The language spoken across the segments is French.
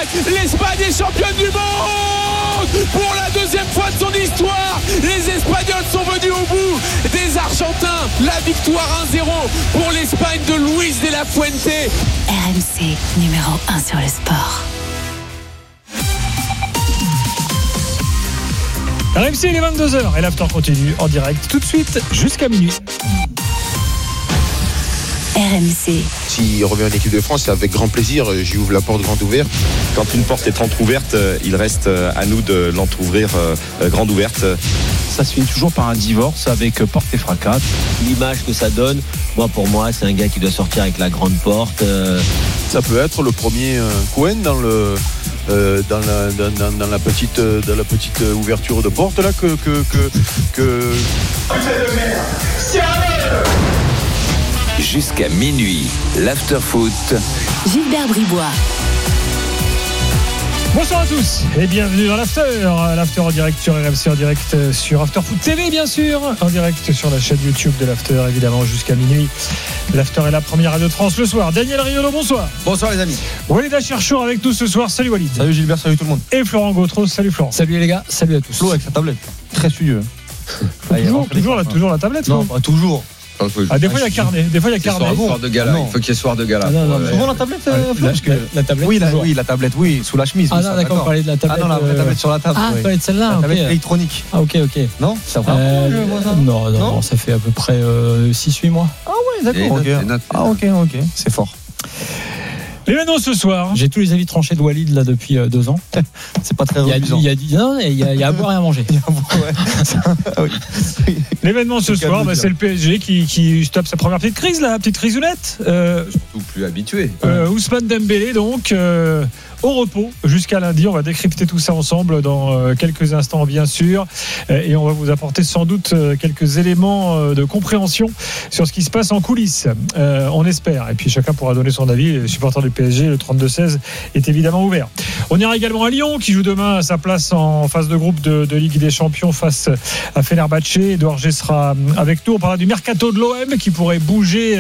L'Espagne est championne du monde pour la deuxième fois de son histoire. Les Espagnols sont venus au bout des Argentins. La victoire 1-0 pour l'Espagne de Luis de la Fuente. RMC numéro 1 sur le sport. RMC, il est 22h et l'after continue en direct tout de suite jusqu'à minuit. RMC. S'il revient en équipe de France, c'est avec grand plaisir. J'y ouvre la porte grande ouverte. Quand une porte est entrouverte, il reste à nous de l'entrouvrir grande ouverte. Ça se finit toujours par un divorce avec porte et fracas. L'image que ça donne, pour moi, c'est un gars qui doit sortir avec la grande porte. Ça peut être le premier Cohen dans la petite ouverture de porte là que... Jusqu'à minuit, l'after-foot. Gilbert Bribois. Bonsoir à tous et bienvenue dans l'after en direct sur RMC, en direct sur Afterfoot TV bien sûr, en direct sur la chaîne YouTube de l'after évidemment jusqu'à minuit. L'after est la première radio de France le soir. Daniel Riolo, bonsoir. Bonsoir les amis. Walid Acharchour avec nous ce soir, salut Walid. Salut Gilbert, salut tout le monde. Et Florent Gautreau, salut Florent. Salut les gars, salut à tous. Flo avec sa tablette, très studieux. Toujours la tablette. Non, pas toujours. Des fois il y a carnet, Soir de gala, il faut qu'il y ait soir de gala. Souvent la tablette, La tablette. Oui, la tablette, oui, sous la chemise. Ah non, d'accord, on parlait de la tablette. Ah non, la vraie tablette sur la table. Ah, oui. parlait de celle-là. La tablette ok. électronique. Ah, ok. Non, ça prend Non, ça fait à peu près 6-8 mois. Ah ouais, d'accord. Ok, c'est fort. L'événement ce soir. J'ai tous les avis tranchés de Walid là depuis 2 ans. C'est pas très reluisant. Il y a à boire et à manger. L'événement ce soir, c'est le PSG qui tape sa première petite crise, la petite crisounette. Surtout plus habitué. Ousmane Dembélé donc au repos jusqu'à lundi. On va décrypter tout ça ensemble dans quelques instants bien sûr, et on va vous apporter sans doute quelques éléments de compréhension sur ce qui se passe en coulisses, on espère, et puis chacun pourra donner son avis. Les supporters du PSG, le 32-16 est évidemment ouvert. On ira également à Lyon qui joue demain à sa place en phase de groupe de Ligue des Champions face à Fenerbahçe. Edouard G sera avec nous. On parlera du mercato de l'OM qui pourrait bouger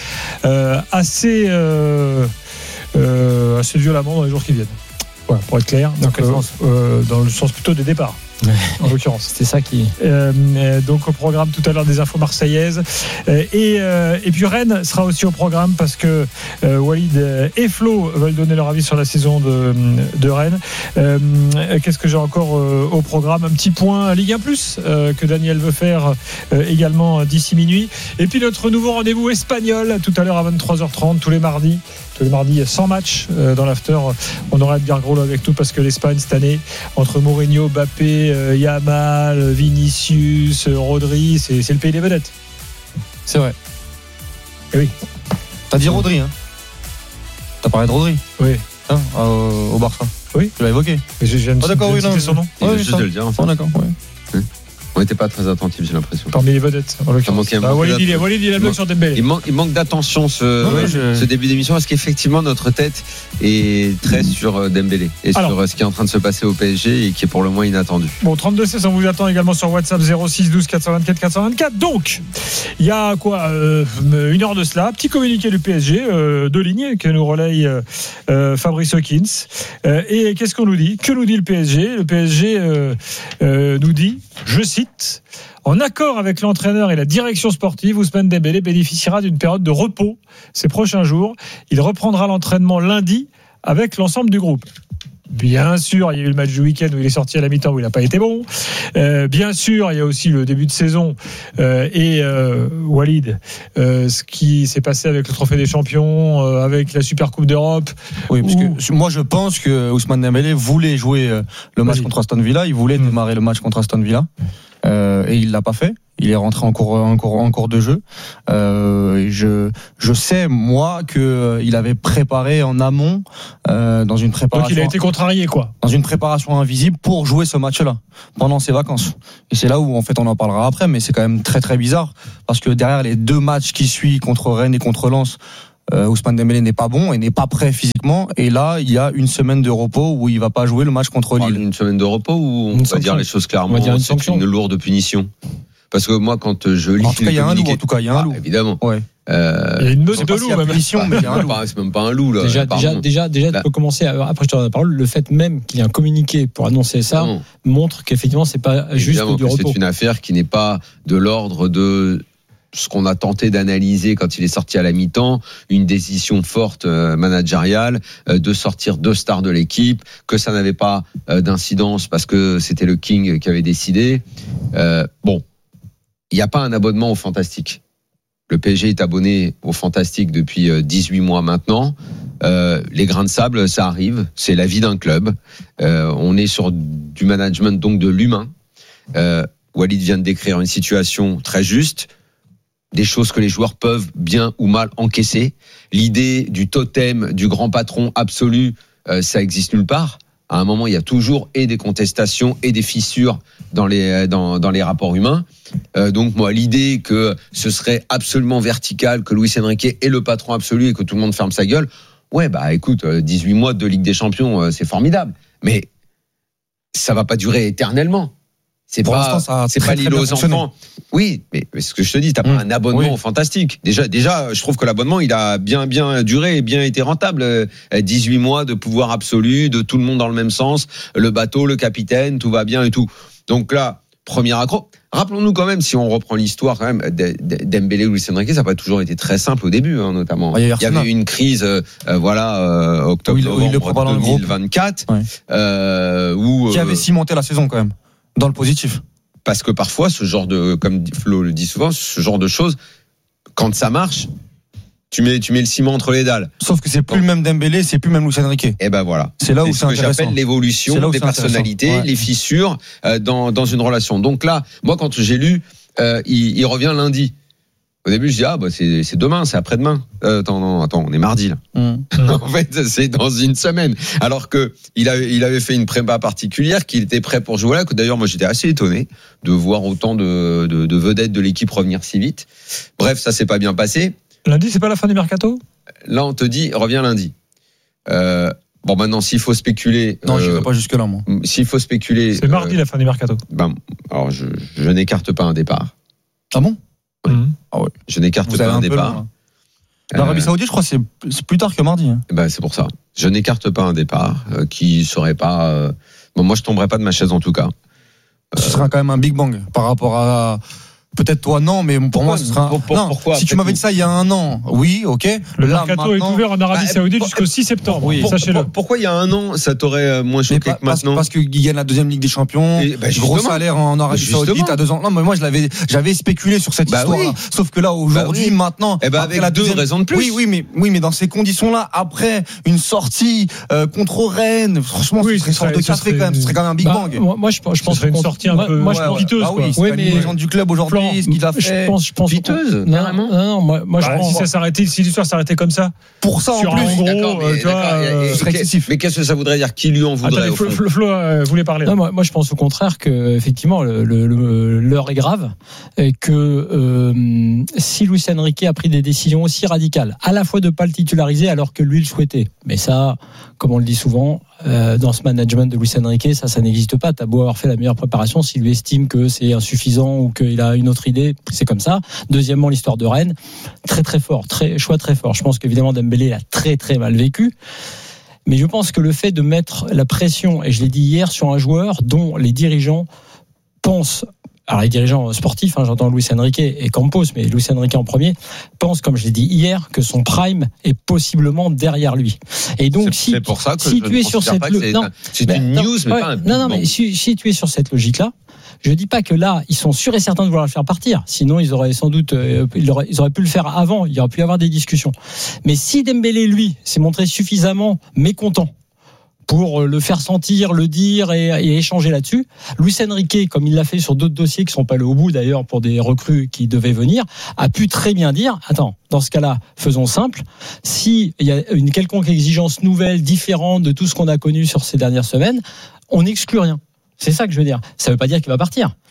assez violemment dans les jours qui viennent. Voilà, pour être clair. Donc, dans le sens plutôt des départs. En l'occurrence, c'était ça qui. Donc au programme tout à l'heure des infos marseillaises, et puis Rennes sera aussi au programme parce que Walid et Flo veulent donner leur avis sur la saison de Rennes. Qu'est-ce que j'ai encore au programme? Un petit point Ligue 1 Plus que Daniel veut faire également d'ici minuit, et puis notre nouveau rendez-vous espagnol tout à l'heure à 23h30 tous les mardis, sans match dans l'after. On aura Edgar Groslo avec nous parce que l'Espagne cette année, entre Mourinho, Mbappé, Yamal, Vinicius, Rodri, c'est le pays des vedettes. C'est vrai. Et oui. T'as dit Rodri, hein? T'as parlé de Rodri? Oui. Au Barça? Oui. Tu l'as évoqué? D'accord, oui, non. Son nom. Il vient juste de le dire. D'accord, oui. On n'était pas très attentifs, j'ai l'impression. Parmi les vedettes, en l'occurrence. Walid, il a le bloc sur Dembélé. Il manque d'attention ce début d'émission parce qu'effectivement notre tête est très sur Dembélé et sur ce qui est en train de se passer au PSG et qui est pour le moins inattendu. Bon, 32-16, on vous attend également sur WhatsApp 06 12 424 424. Donc, il y a une heure de cela, petit communiqué du PSG, 2 lignes que nous relaye Fabrice Hawkins. Et qu'est-ce qu'on nous dit? Que nous dit le PSG? Le PSG nous dit, je cite, en accord avec l'entraîneur et la direction sportive, Ousmane Dembélé bénéficiera d'une période de repos ces prochains jours. Il reprendra l'entraînement lundi avec l'ensemble du groupe. Bien sûr, il y a eu le match du week-end où il est sorti à la mi-temps où il n'a pas été bon. Bien sûr, il y a aussi le début de saison et Walid, ce qui s'est passé avec le Trophée des Champions, avec la Super Coupe d'Europe. Oui, parce que moi je pense que Ousmane Dembélé voulait jouer le match contre Aston Villa. Il voulait démarrer le match contre Aston Villa. Et il l'a pas fait. Il est rentré en cours de jeu. Je sais moi que il avait préparé en amont dans une préparation. Donc il a été contrarié quoi. Dans une préparation invisible pour jouer ce match-là pendant ses vacances. Et c'est là où en fait on en parlera après, mais c'est quand même très très bizarre parce que derrière les 2 matchs qui suivent contre Rennes et contre Lens, Ousmane Dembélé n'est pas bon et n'est pas prêt physiquement, et là il y a une semaine de repos où il va pas jouer le match contre Lille. Une semaine de repos ou on va dire les choses clairement, c'est une lourde punition. Parce que moi, quand je lis. En tout cas, il y a un loup. En tout cas, il y a un loup. Évidemment. Ouais. Il y a une meute de loup, même. Mais il y a un loup. C'est même pas un loup, là. Déjà, tu peux commencer. Après, je te donne la parole. Le fait même qu'il y ait un communiqué pour annoncer ça montre qu'effectivement, c'est pas juste évidemment, du repos. C'est une affaire qui n'est pas de l'ordre de ce qu'on a tenté d'analyser quand il est sorti à la mi-temps, une décision forte managériale de sortir 2 stars de l'équipe, que ça n'avait pas d'incidence parce que c'était le King qui avait décidé. Bon, il n'y a pas un abonnement au Fantastique. Le PSG est abonné au Fantastique depuis 18 mois maintenant. Les grains de sable, ça arrive. C'est la vie d'un club. On est sur du management, donc de l'humain. Walid vient de décrire une situation très juste. Des choses que les joueurs peuvent bien ou mal encaisser. L'idée du totem, du grand patron absolu, ça existe nulle part. À un moment, il y a toujours et des contestations et des fissures dans les rapports humains. Donc moi, l'idée que ce serait absolument vertical, que Luis Enrique est le patron absolu et que tout le monde ferme sa gueule, ouais, bah écoute, 18 mois de Ligue des Champions, c'est formidable. Mais ça va pas durer éternellement. C'est pas l'île aux enfants. Oui, mais ce que je te dis, t'as pas un abonnement au Fantastique. Déjà, je trouve que l'abonnement, il a bien duré et bien été rentable. 18 mois de pouvoir absolu, de tout le monde dans le même sens, le bateau, le capitaine, tout va bien et tout. Donc là, premier accro. Rappelons-nous quand même, si on reprend l'histoire quand même, Dembélé ou Luis Enrique, ça n'a pas toujours été très simple au début, notamment. Il y avait eu une crise, octobre-novembre 2024, qui avait cimenté la saison quand même. Dans le positif. Parce que parfois, ce genre de, comme Flo le dit souvent, ce genre de choses, quand ça marche, tu mets le ciment entre les dalles. Sauf que c'est plus le même Dembélé, c'est plus le même Luis Enrique. Et ben voilà. C'est là où c'est ce que j'appelle l'évolution des personnalités, les fissures dans une relation. Donc là, moi, quand j'ai lu, il revient lundi. Au début, je dis c'est demain, c'est après-demain. Attends, on est mardi là. En fait, c'est dans une semaine. Alors que il avait fait une prépa particulière, qu'il était prêt pour jouer là. Que d'ailleurs, moi, j'étais assez étonné de voir autant de vedettes de l'équipe revenir si vite. Bref, ça s'est pas bien passé. Lundi, c'est pas la fin du mercato ? Là, on te dit, reviens lundi. Bon, maintenant, s'il faut spéculer. Non, je vais pas jusque là, moi. S'il faut spéculer. C'est mardi la fin du mercato. Alors, je n'écarte pas un départ. Ah bon? Ah ouais. Je n'écarte pas un départ. L'Arabie Saoudite, je crois, c'est plus tard que mardi. C'est pour ça. Je n'écarte pas un départ qui serait pas. Moi, je tomberais pas de ma chaise en tout cas. Ce sera quand même un Big Bang par rapport à. Peut-être toi non, mais pour moi ce sera. Pourquoi si tu m'avais dit ça il y a un an, oui, ok. Le mercato est ouvert en Arabie Saoudite jusqu'au 6 septembre. Oui, sachez-le. Pourquoi il y a un an ça t'aurait moins choqué que maintenant? Parce qu'ils gagnent la deuxième Ligue des Champions, gros salaire en Arabie Saoudite à 2 ans. Non, mais moi j'avais spéculé sur cette histoire. Oui. Sauf que là aujourd'hui, maintenant, avec la deuxième raison de plus. Oui, mais dans ces conditions-là, après une sortie contre Rennes, franchement, ce serait sorte de café quand même. Ce serait quand même un Big Bang. Moi, je pense que ce serait une sortie un peu piteuse. Oui, mais les gens du club aujourd'hui. Ce qu'il a fait. Je pense piteuse. Non, moi je pense. Si l'histoire s'arrêtait comme ça. Pour ça, sur en plus. En gros, ce serait excessif. Mais qu'est-ce que ça voudrait dire? Qui lui en voudrait? Attendez, Flo voulait parler. Non, moi je pense au contraire que effectivement l'heure est grave et que si Luis Enrique a pris des décisions aussi radicales, à la fois de pas le titulariser alors que lui le souhaitait, mais ça, comme on le dit souvent, dans ce management de Luis Enrique, ça n'existe pas. T'as beau avoir fait la meilleure préparation, s'il lui estime que c'est insuffisant ou qu'il a une autre idée, c'est comme ça. Deuxièmement, l'histoire de Rennes, très fort, choix très fort. Je pense qu'évidemment Dembélé l'a très mal vécu. Mais je pense que le fait de mettre la pression, et je l'ai dit hier, sur un joueur dont les dirigeants pensent, alors les dirigeants sportifs, j'entends Luis Enrique et Campos, mais Luis Enrique en premier, pense, comme je l'ai dit hier, que son prime est possiblement derrière lui. Et donc, c'est pour ça que si tu es sur cette c'est une news, mais pas un. Non, mais si tu es sur cette logique-là, je dis pas que là, ils sont sûrs et certains de vouloir le faire partir. Sinon, ils auraient sans doute, ils auraient pu le faire avant. Il y aurait pu y avoir des discussions. Mais si Dembélé, lui, s'est montré suffisamment mécontent pour le faire sentir, le dire et échanger là-dessus. Luis Enrique, comme il l'a fait sur d'autres dossiers qui sont pas allés au bout d'ailleurs pour des recrues qui devaient venir, a pu très bien dire, attends, dans ce cas-là, faisons simple, s'il y a une quelconque exigence nouvelle, différente de tout ce qu'on a connu sur ces dernières semaines, on n'exclut rien. C'est ça que je veux dire. Ça veut pas dire qu'il va partir.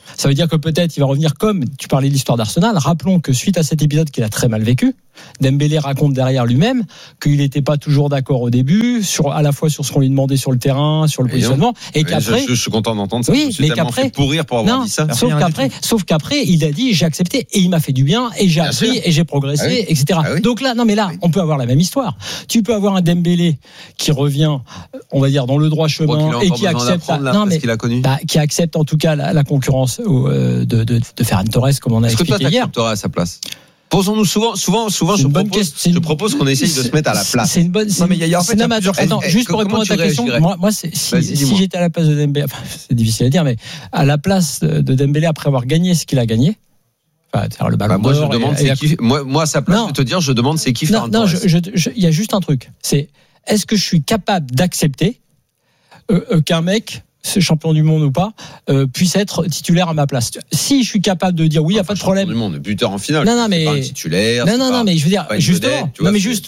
Ça veut dire que peut-être il va revenir comme tu parlais de l'histoire d'Arsenal. Rappelons que suite à cet épisode qu'il a très mal vécu, Dembélé raconte derrière lui-même qu'il n'était pas toujours d'accord au début, à la fois sur ce qu'on lui demandait sur le terrain, sur le positionnement, et qu'après. Je suis content d'entendre ça. Oui, je me suis mais tellement qu'après. fait pourrir pour avoir dit ça. Sauf qu'après, il a dit j'ai accepté et il m'a fait du bien et j'ai appris et j'ai progressé, etc. Donc là, on peut avoir la même histoire. Tu peux avoir un Dembélé qui revient, on va dire, dans le droit chemin et qui accepte. Qui accepte en tout cas la concurrence de Ferran Torres, comme on a expliqué hier. Est-ce que toi t'accepterais à sa place? Posons-nous souvent, je propose qu'on essaye de se mettre à la place. C'est une bonne. Attends, juste pour répondre à ta question, moi, si j'étais à la place de Dembélé, c'est difficile à dire, mais à la place de Dembélé après avoir gagné ce qu'il a gagné. Le ballon moi, je demande moi, à sa place, je vais te dire, je demande c'est qui Ferran Torres. Il y a juste un truc. C'est est-ce que je suis capable d'accepter qu'un mec, champion du monde ou pas, puisse être titulaire à ma place. Si je suis capable de dire oui, il n'y a pas de problème. Champion du monde, buteur en finale. Non, mais pas un titulaire. Non, mais je veux dire justement. Moi,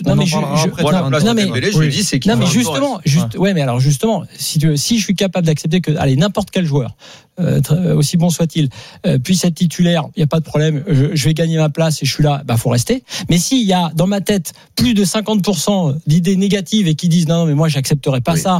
la place de Dembélé, je dis c'est qui. Non, mais justement, mais alors justement, si je suis capable d'accepter que, n'importe quel joueur, aussi bon soit-il, puisse être titulaire, il n'y a pas de problème. Je vais gagner ma place et je suis là. Faut rester. Mais s'il y a dans ma tête plus de 50% d'idées négatives et qui disent non, mais moi j'accepterai pas ça,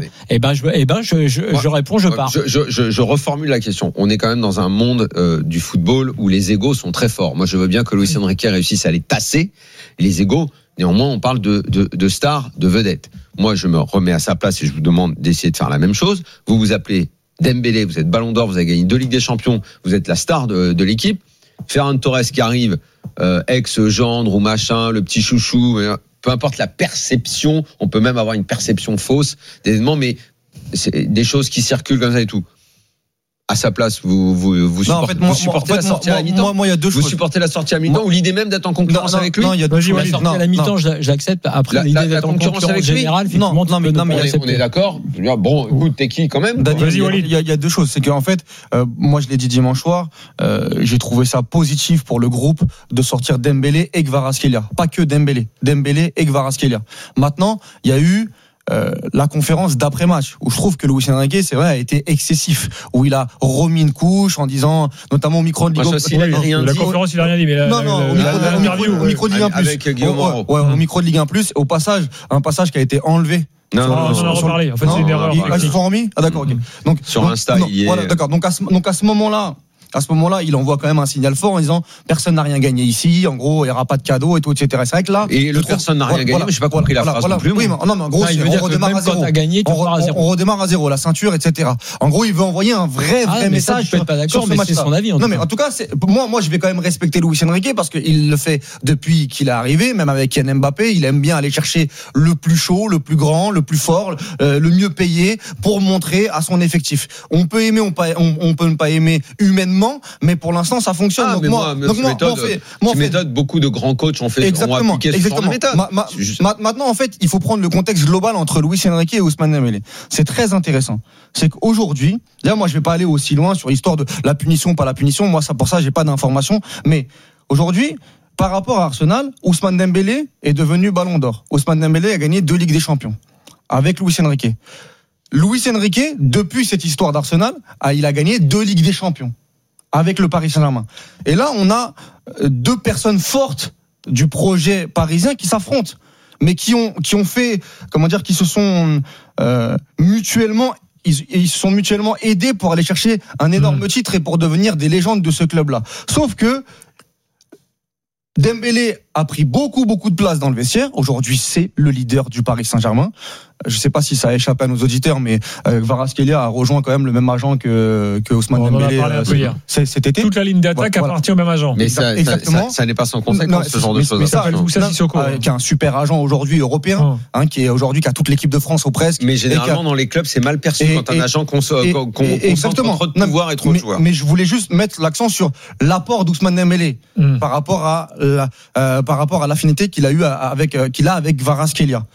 je réponds. Je reformule la question. On est quand même dans un monde du football où les égos sont très forts. Moi, je veux bien que Luis Enrique réussisse à les tasser. Les égos, néanmoins, on parle de stars, de vedettes. Moi, je me remets à sa place et je vous demande d'essayer de faire la même chose. Vous vous appelez Dembélé, vous êtes Ballon d'Or, vous avez gagné 2 Ligues des Champions, vous êtes la star de l'équipe. Ferran Torres qui arrive, ex-gendre ou machin, le petit chouchou, peu importe la perception, on peut même avoir une perception fausse des événements, mais c'est des choses qui circulent comme ça et tout. À sa place, vous supportez la sortie à la mi-temps. Moi, il y a deux choses. Vous supportez la sortie à mi-temps ou l'idée même d'être en concurrence avec lui? Non, il y a deux choses. La sortie à la mi-temps, j'accepte. Après, l'idée d'être en concurrence avec lui générale, non, on est d'accord. Bon, écoute, t'es qui quand même? Il y a deux choses. C'est qu'en fait, moi, je l'ai dit dimanche soir, j'ai trouvé ça positif pour le groupe de sortir Dembélé et Kvaratskhelia. Pas que Dembélé et Kvaratskhelia. Maintenant, il y a eu la conférence d'après-match où je trouve que Luis Enrique, c'est vrai, a été excessif, où il a remis une couche en disant, notamment au micro de Ligue 1. La conférence, il a rien dit, mais au micro de Ligue 1 plus. Avec Guillaume Moreau. Au micro de Ligue 1 plus, au passage, un passage qui a été enlevé. On en a reparlé. En fait, c'est une erreur. Ils se sont remis. Ah, d'accord, ok. Donc, sur Insta, voilà, d'accord. Donc, à ce moment-là, il envoie quand même un signal fort en disant personne n'a rien gagné ici, en gros, il n'y aura pas de cadeau et tout, etc. C'est vrai que là. Et personne n'a rien gagné, mais je n'ai pas compris la phrase non plus. Oui, mais en gros, on redémarre à zéro. On redémarre à zéro, la ceinture, etc. En gros, il veut envoyer un vrai message. Je ne suis pas d'accord, mais c'est son avis. Non, mais en tout cas, moi, je vais quand même respecter Luis Enrique parce qu'il le fait depuis qu'il est arrivé, même avec Kylian Mbappé, il aime bien aller chercher le plus chaud, le plus grand, le plus fort, le mieux payé pour montrer à son effectif. On peut aimer, on peut ne pas aimer humainement, mais pour l'instant ça fonctionne. Méthode, beaucoup de grands coachs ont fait. Exactement. Maintenant, en fait, il faut prendre le contexte global entre Luis Enrique et Ousmane Dembélé. C'est très intéressant. C'est qu'aujourd'hui, là, moi, je vais pas aller aussi loin sur l'histoire de la punition, pas la punition. Moi, pour ça, j'ai pas d'informations. Mais aujourd'hui, par rapport à Arsenal, Ousmane Dembélé est devenu Ballon d'Or. Ousmane Dembélé a gagné 2 Ligues des Champions avec Luis Enrique. Luis Enrique, depuis cette histoire d'Arsenal, il a gagné 2 Ligues des Champions avec le Paris Saint-Germain. Et là, on a 2 personnes fortes du projet parisien qui s'affrontent, mais qui ont fait, qui se sont mutuellement, ils se sont mutuellement aidés pour aller chercher un énorme titre et pour devenir des légendes de ce club-là. Sauf que Dembélé a pris beaucoup de place dans le vestiaire. Aujourd'hui, c'est le leader du Paris Saint-Germain. Je ne sais pas si ça a échappé à nos auditeurs, mais Kvaratskhelia a rejoint quand même le même agent que Ousmane Dembélé cet été. Toute la ligne d'attaque appartient au même agent. Mais ça n'est pas sans conséquence, ce genre de choses. Mais ça s'appelle Moussa Sissoko. Qui est un super agent aujourd'hui européen, qui a toute l'équipe de France ou presque. Mais généralement, dans les clubs, c'est mal perçu quand un agent concentre trop de pouvoir et trop de joueurs. Mais je voulais juste mettre l'accent sur l'apport d'Ousmane Dembélé par rapport à l'affinité qu'il a avec Kvaratskhelia.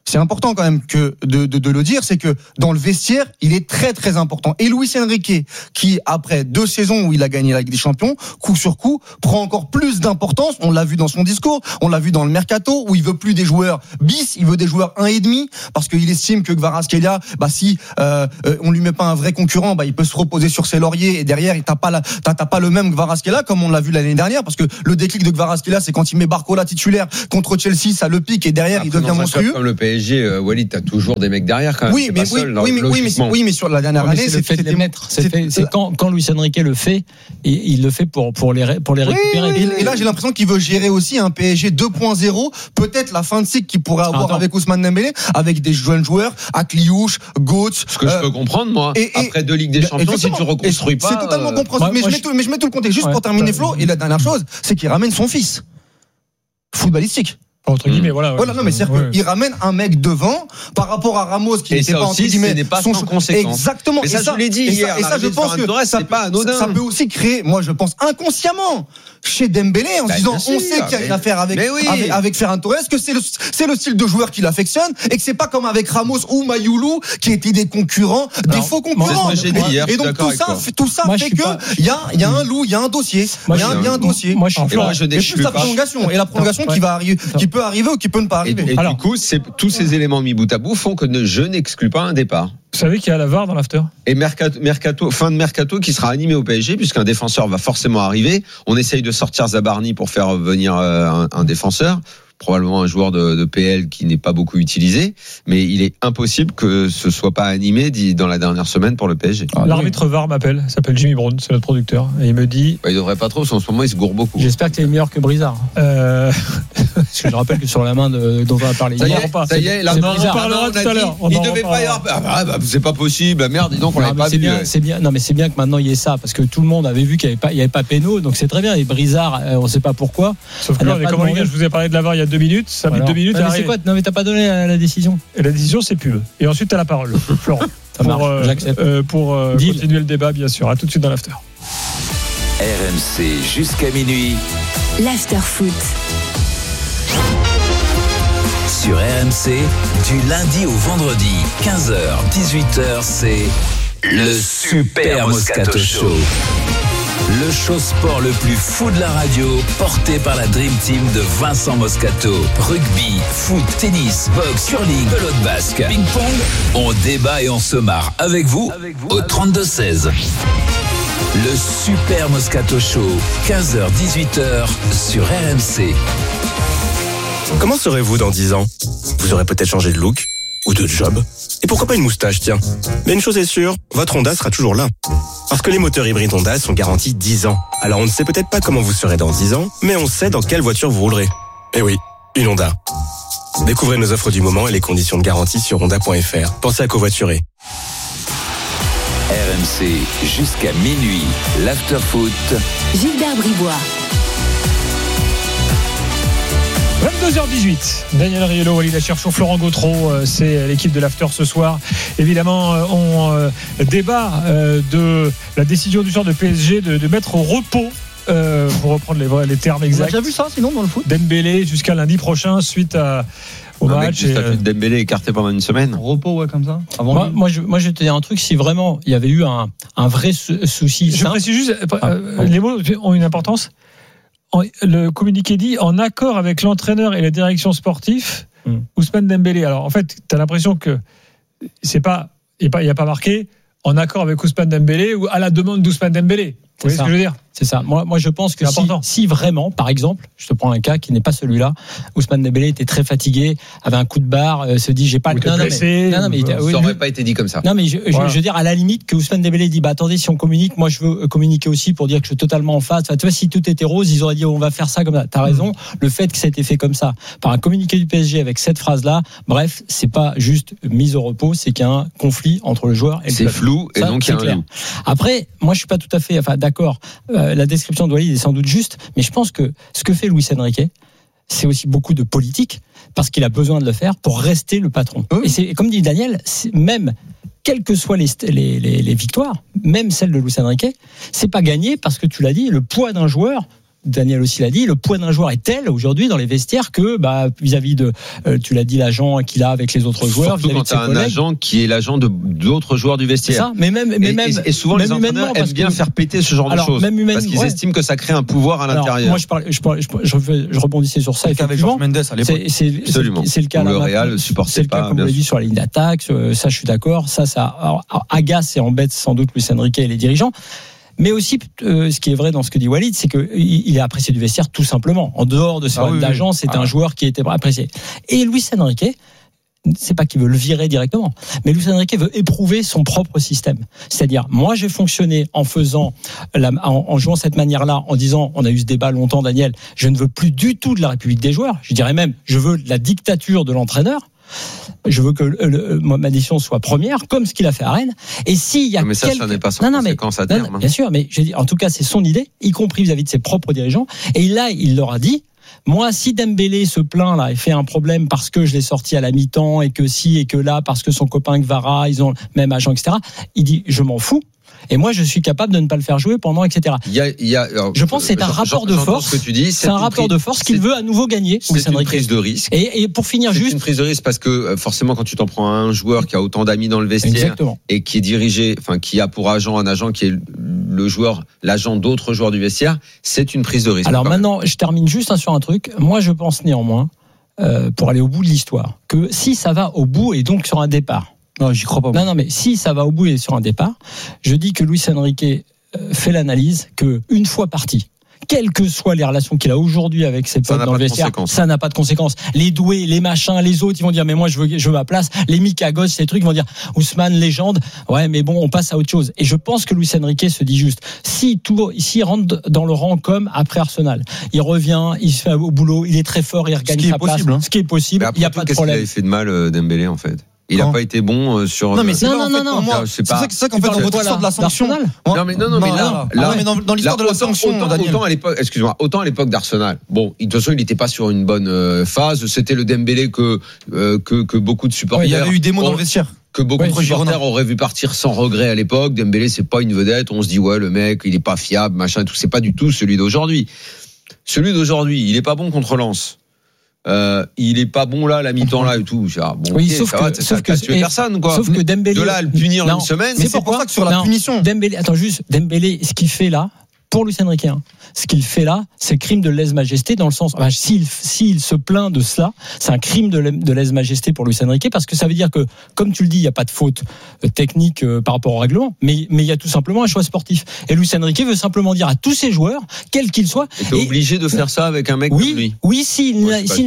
c'est important quand même que de le dire, c'est que dans le vestiaire, il est très très important. Et Luis Enrique, qui après 2 saisons où il a gagné la Ligue des Champions, coup sur coup, prend encore plus d'importance. On l'a vu dans son discours, on l'a vu dans le mercato, où il veut plus des joueurs bis, il veut des joueurs 1,5, parce qu'il estime que Kvaratskhelia, si on lui met pas un vrai concurrent, il peut se reposer sur ses lauriers, et derrière t'as pas le même Kvaratskhelia comme on l'a vu l'année dernière, parce que le déclic de Kvaratskhelia, c'est quand il met Barcola titulaire contre Chelsea, ça le pique, et derrière il devient monstrueux. Comme le PSG, Walid, t'as toujours des mecs derrière quand même. Oui, mais sur la dernière année, c'est le fait de les mettre. C'est quand Luis Enrique le fait, et il le fait pour les récupérer. Et là, j'ai l'impression qu'il veut gérer aussi un PSG 2.0, peut-être la fin de cycle qu'il pourrait avoir avec Ousmane Dembélé, avec des jeunes joueurs, Akliouche, Götze. Ce que je peux comprendre, moi, après 2 Ligues des Champions, si tu reconstruis pas. C'est totalement compréhensible. Mais je mets tout le contexte. Juste pour terminer, Flo, et la dernière chose, c'est qu'il ramène son fils. Footballistique. Entre guillemets, voilà. Non, mais c'est-à-dire qu'il ramène un mec devant par rapport à Ramos qui n'était pas entre guillemets. Ce n'est pas sans conséquence. Exactement. Mais ça, je l'ai dit hier. Et ça, je pense que c'est pas anodin. Ça peut aussi créer, moi, je pense inconsciemment chez Dembélé en se disant, on sait qu'il y a une affaire avec Ferran Torres, que c'est le style de joueur qu'il affectionne et que c'est pas comme avec Ramos ou Mayoulou qui étaient des concurrents, des faux concurrents. Et donc tout ça fait que il y a un loup, il y a un dossier, il y a un dossier. Moi, je n'exclus pas. Et la prolongation qui va arriver, qui peut arriver ou qui peut ne pas arriver. Et du coup, tous ces éléments mis bout à bout font que je n'exclus pas un départ. Vous savez qu'il y a la VAR dans l'after. Et fin de mercato qui sera animé au PSG, puisqu'un défenseur va forcément arriver. On essaye de sortir Zabarni pour faire venir un défenseur, probablement un joueur de PL qui n'est pas beaucoup utilisé, mais il est impossible que ce soit pas animé dans la dernière semaine pour le PSG. L'arbitre VAR m'appelle, il s'appelle Jimmy Brown, c'est notre producteur, et il me dit... il devrait pas trop, parce qu'en ce moment il se gourre beaucoup. J'espère que tu es meilleur que Brizard. Parce que je rappelle que sur la main dont on a parlé hier... Ça y est, on en reparlera tout à l'heure. Il devait pas y avoir... c'est pas possible, merde, dis donc on l'avait pas vu. C'est bien que maintenant il y ait ça, parce que tout le monde avait vu qu'il n'y avait pas péno, donc c'est très bien, et Brizard, on sait pas pourquoi. Sauf que je vous ai parlé de la VAR il y a 2 minutes, ça met 2 minutes. Mais c'est quoi? Non, mais t'as pas donné la décision. Et la décision, c'est pub. Et ensuite, t'as la parole, Florent. Pour continuer le débat, bien sûr. À tout de suite dans l'after. RMC jusqu'à minuit. L'after foot. Sur RMC, du lundi au vendredi, 15h, 18h, c'est le Super Moscato Show. Le show sport le plus fou de la radio, porté par la Dream Team de Vincent Moscato. Rugby, foot, tennis, boxe, curling, pelote basque, ping-pong. On débat et on se marre avec vous au 32-16. Le Super Moscato Show, 15h-18h sur RMC. Comment serez-vous dans 10 ans? Vous aurez peut-être changé de look ou de job. Et pourquoi pas une moustache, tiens. Mais une chose est sûre, votre Honda sera toujours là. Parce que les moteurs hybrides Honda sont garantis 10 ans. Alors on ne sait peut-être pas comment vous serez dans 10 ans, mais on sait dans quelle voiture vous roulerez. Eh oui, une Honda. Découvrez nos offres du moment et les conditions de garantie sur honda.fr. Pensez à covoiturer. RMC jusqu'à minuit, l'after-foot. Gilbert Bribois. 22h18, Daniel Riolo, Walid Acharchour, Florent Gautreau, c'est l'équipe de l'After ce soir. Évidemment, on débat de la décision du joueur de PSG de mettre au repos, pour reprendre les termes exacts. On a déjà vu ça, sinon, dans le foot. Dembélé jusqu'à lundi prochain, suite au match. Dembélé écarté pendant une semaine. Repos, comme ça. Moi, je vais te dire un truc. Si vraiment il y avait eu un vrai souci, je précise juste, les mots ont une importance. Le communiqué dit en accord avec l'entraîneur et la direction sportive, Ousmane Dembélé. Alors en fait, tu as l'impression que il n'y a pas marqué en accord avec Ousmane Dembélé ou à la demande d'Ousmane Dembélé. Vous voyez ce que je veux dire? C'est ça. Moi, je pense que si vraiment, par exemple, je te prends un cas qui n'est pas celui-là, Ousmane Dembélé était très fatigué, avait un coup de barre, se dit j'ai pas le temps. Ça aurait pas été dit comme ça. Non, mais je veux dire, à la limite, que Ousmane Dembélé dit attendez, si on communique, moi je veux communiquer aussi pour dire que je suis totalement en face. Enfin, tu vois, si tout était rose, ils auraient dit on va faire ça comme ça. T'as raison. Le fait que ça ait été fait comme ça, par un communiqué du PSG avec cette phrase-là, bref, c'est pas juste mise au repos, c'est qu'il y a un conflit entre le joueur et le club. C'est flou et donc il y a un loup. Après, moi je suis pas tout à fait d'accord. La description de Walid est sans doute juste, mais je pense que ce que fait Luis Enrique, c'est aussi beaucoup de politique, parce qu'il a besoin de le faire pour rester le patron. Et c'est, comme dit Daniel, même quelles que soient les victoires, même celle de Luis Enrique, c'est pas gagné parce que tu l'as dit, le poids d'un joueur Daniel aussi l'a dit, le poids d'un joueur est tel aujourd'hui dans les vestiaires que vis-à-vis de, tu l'as dit, l'agent qu'il a avec les autres joueurs, surtout quand tu as un agent qui est l'agent d'autres joueurs du vestiaire. C'est ça, mais même et souvent même les entraîneurs aiment bien faire péter ce genre de choses parce qu'ils estiment que ça crée un pouvoir à l'intérieur. Moi je rebondissais sur ça effectivement. Avec Mendes à l'époque. C'est le cas où là. le Real supportait c'est le cas, pas, comme vous l'avez dit, sur la ligne d'attaque. Ça, je suis d'accord. Ça agace et embête sans doute Luis Enrique et les dirigeants. Mais aussi, ce qui est vrai dans ce que dit Walid, c'est qu'il est apprécié du vestiaire tout simplement. En dehors de ce rôle d'agent, c'est un joueur qui était apprécié. Et Luis Enrique, c'est pas qu'il veut le virer directement, mais Luis Enrique veut éprouver son propre système. C'est-à-dire, moi, j'ai fonctionné en jouant cette manière-là, en disant, on a eu ce débat longtemps, Daniel, je ne veux plus du tout de la République des joueurs. Je dirais même, je veux de la dictature de l'entraîneur. Je veux que ma décision soit première, comme ce qu'il a fait à Rennes. Et s'il y a mais ça n'est pas sans conséquence à terme. Bien sûr, mais j'ai dit, en tout cas, c'est son idée, y compris vis-à-vis de ses propres dirigeants. Et là, il leur a dit, moi, si Dembélé se plaint là et fait un problème parce que je l'ai sorti à la mi-temps et que si et que là parce que son copain Gvara, ils ont le même agent, etc. Il dit, je m'en fous. Et moi, je suis capable de ne pas le faire jouer pendant, etc. Je pense que c'est un rapport de force. C'est un rapport de force qu'il veut à nouveau gagner. C'est une prise de risque. Et pour finir juste. C'est une prise de risque parce que forcément, quand tu t'en prends à un joueur qui a autant d'amis dans le vestiaire et qui est dirigé, enfin, qui a pour agent un agent qui est le joueur, l'agent d'autres joueurs du vestiaire, c'est une prise de risque. Alors maintenant, je termine juste sur un truc. Moi, je pense néanmoins, pour aller au bout de l'histoire, que si ça va au bout et donc sur un départ. Non, j'y crois pas. Non, mais si ça va au bout et sur un départ, je dis que Luis Enrique fait l'analyse que une fois parti, quelles que soient les relations qu'il a aujourd'hui avec ses potes dans le vestiaire, ça n'a pas de conséquences. Les doués, les machins, les autres, ils vont dire mais moi je veux ma place. Les Mikagos, ces trucs, ils vont dire Ousmane, légende. Ouais, mais bon, on passe à autre chose. Et je pense que Luis Enrique se dit juste s'il rentre dans le rang comme après Arsenal, il revient, il se fait au boulot, il est très fort, il regagne sa place. Ce qui est possible. Il y a pas de problème. Qu'est-ce qu'il avait fait de mal Dembélé en fait? Il n'a pas été bon sur. Non, mais c'est ça qu'en fait, dans votre histoire de la sanction. Non, mais là, dans l'histoire de la sanction, autant à l'époque d'Arsenal. Bon, de toute façon, il n'était pas sur une bonne phase. C'était le Dembélé que beaucoup de supporters. Il y avait eu des mots dans le vestiaire. Que beaucoup de supporters auraient vu partir sans regret à l'époque. Dembélé, c'est pas une vedette. On se dit, ouais, le mec, il est pas fiable, machin, tout. C'est pas du tout celui d'aujourd'hui. Celui d'aujourd'hui, il est pas bon contre Lens. Il est pas bon là, la mi-temps là et tout. Bon, oui, sauf que tuer personne quoi. Sauf que Dembélé, de là à le punir une semaine. C'est pour ça que sur la punition, Dembélé, ce qu'il fait là, pour Luis Enrique, ce qu'il fait là, c'est crime de lèse-majesté dans le sens, s'il se plaint de cela, c'est un crime de lèse-majesté pour Luis Enrique parce que ça veut dire que, comme tu le dis, il n'y a pas de faute technique par rapport au règlement, mais il y a tout simplement un choix sportif. Et Luis Enrique veut simplement dire à tous ses joueurs, quels qu'ils soient. Et t'es obligé de faire ça avec un mec comme lui. Oui, s'il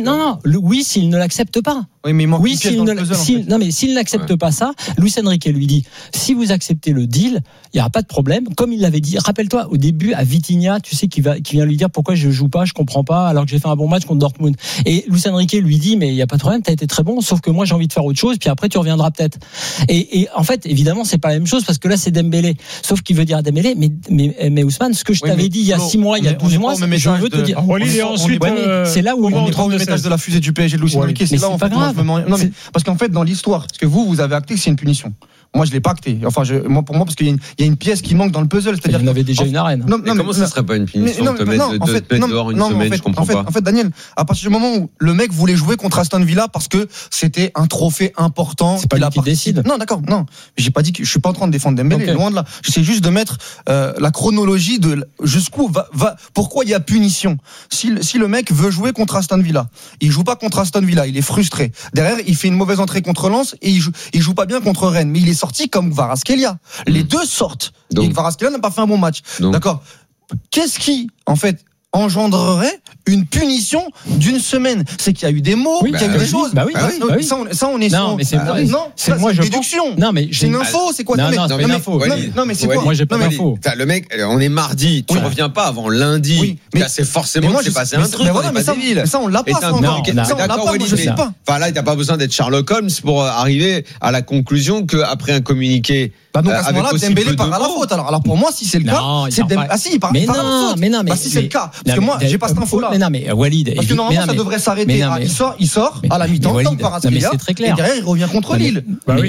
ne l'accepte pas. Oui, mais s'il n'accepte pas ça, Luis Enrique lui dit si vous acceptez le deal, il n'y aura pas de problème. Comme il l'avait dit, rappelle-toi au début à Vitinha, tu sais, qui vient lui dire pourquoi je joue pas, je comprends pas, alors que j'ai fait un bon match contre Dortmund. Et Luis Enrique lui dit mais il y a pas de problème, t'as été très bon, sauf que moi j'ai envie de faire autre chose, puis après tu reviendras peut-être. Et en fait, évidemment, c'est pas la même chose parce que là c'est Dembélé. Sauf qu'il veut dire à Dembélé, mais Ousmane, ce que je t'avais dit il y a 6 mois, il y a 12 mois, je veux te dire. C'est là où on est pas au même étage de la fusée du PSG de Luis Enrique. C'est là en fait. Non, mais parce qu'en fait, dans l'histoire, parce que vous avez acté que c'est une punition. Moi, je l'ai pas acté. Enfin, pour moi, parce qu'il y a une pièce qui manque dans le puzzle. C'est-à-dire qu'il y avait déjà une arène. Non, mais comment ça serait pas une punition de te mettre dehors une semaine, je comprends pas. En fait, Daniel, à partir du moment où le mec voulait jouer contre Aston Villa parce que c'était un trophée important. C'est pas lui qui décide. Non, d'accord, non. J'ai pas dit que je suis pas en train de défendre Dembélé, loin de là. J'essaie juste de mettre la chronologie de jusqu'où va pourquoi il y a punition. Si le mec veut jouer contre Aston Villa, il joue pas contre Aston Villa, il est frustré. Derrière, il fait une mauvaise entrée contre Lens et il joue pas bien contre Rennes, mais il est sorti comme Kvaratskhelia. Les deux sortent. Et Kvaratskhelia n'a pas fait un bon match. D'accord. Qu'est-ce qui, en fait, engendrerait une punition d'une semaine? C'est qu'il y a eu des mots, qu'il y a eu des choses. Ça, on est non, mais c'est moi, une déduction. Non, mais c'est une info, c'est quoi? Non, c'est une info. Non, mais c'est quoi? Moi, j'ai pas d'info. Le mec, on est mardi, tu reviens pas avant lundi. Oui, mais c'est forcément que c'est passé un truc. Mais ça, on l'a pas, ça encore. Ça, on l'a pas, moi, je sais pas. Enfin, là, t'as pas besoin d'être Sherlock Holmes pour arriver à la conclusion qu'après un communiqué Donc à ce moment-là, Dembélé part à la faute. Alors pour moi, si c'est le cas, c'est Dembélé. Ah si, il part à la faute. Mais non, si c'est le cas, parce que moi, j'ai pas cette info-là. Mais non, mais Walid. Parce que normalement, ça devrait s'arrêter. Il sort à la mi-temps, tant par Asprilla. C'est très clair. Et derrière, il revient contre Lille.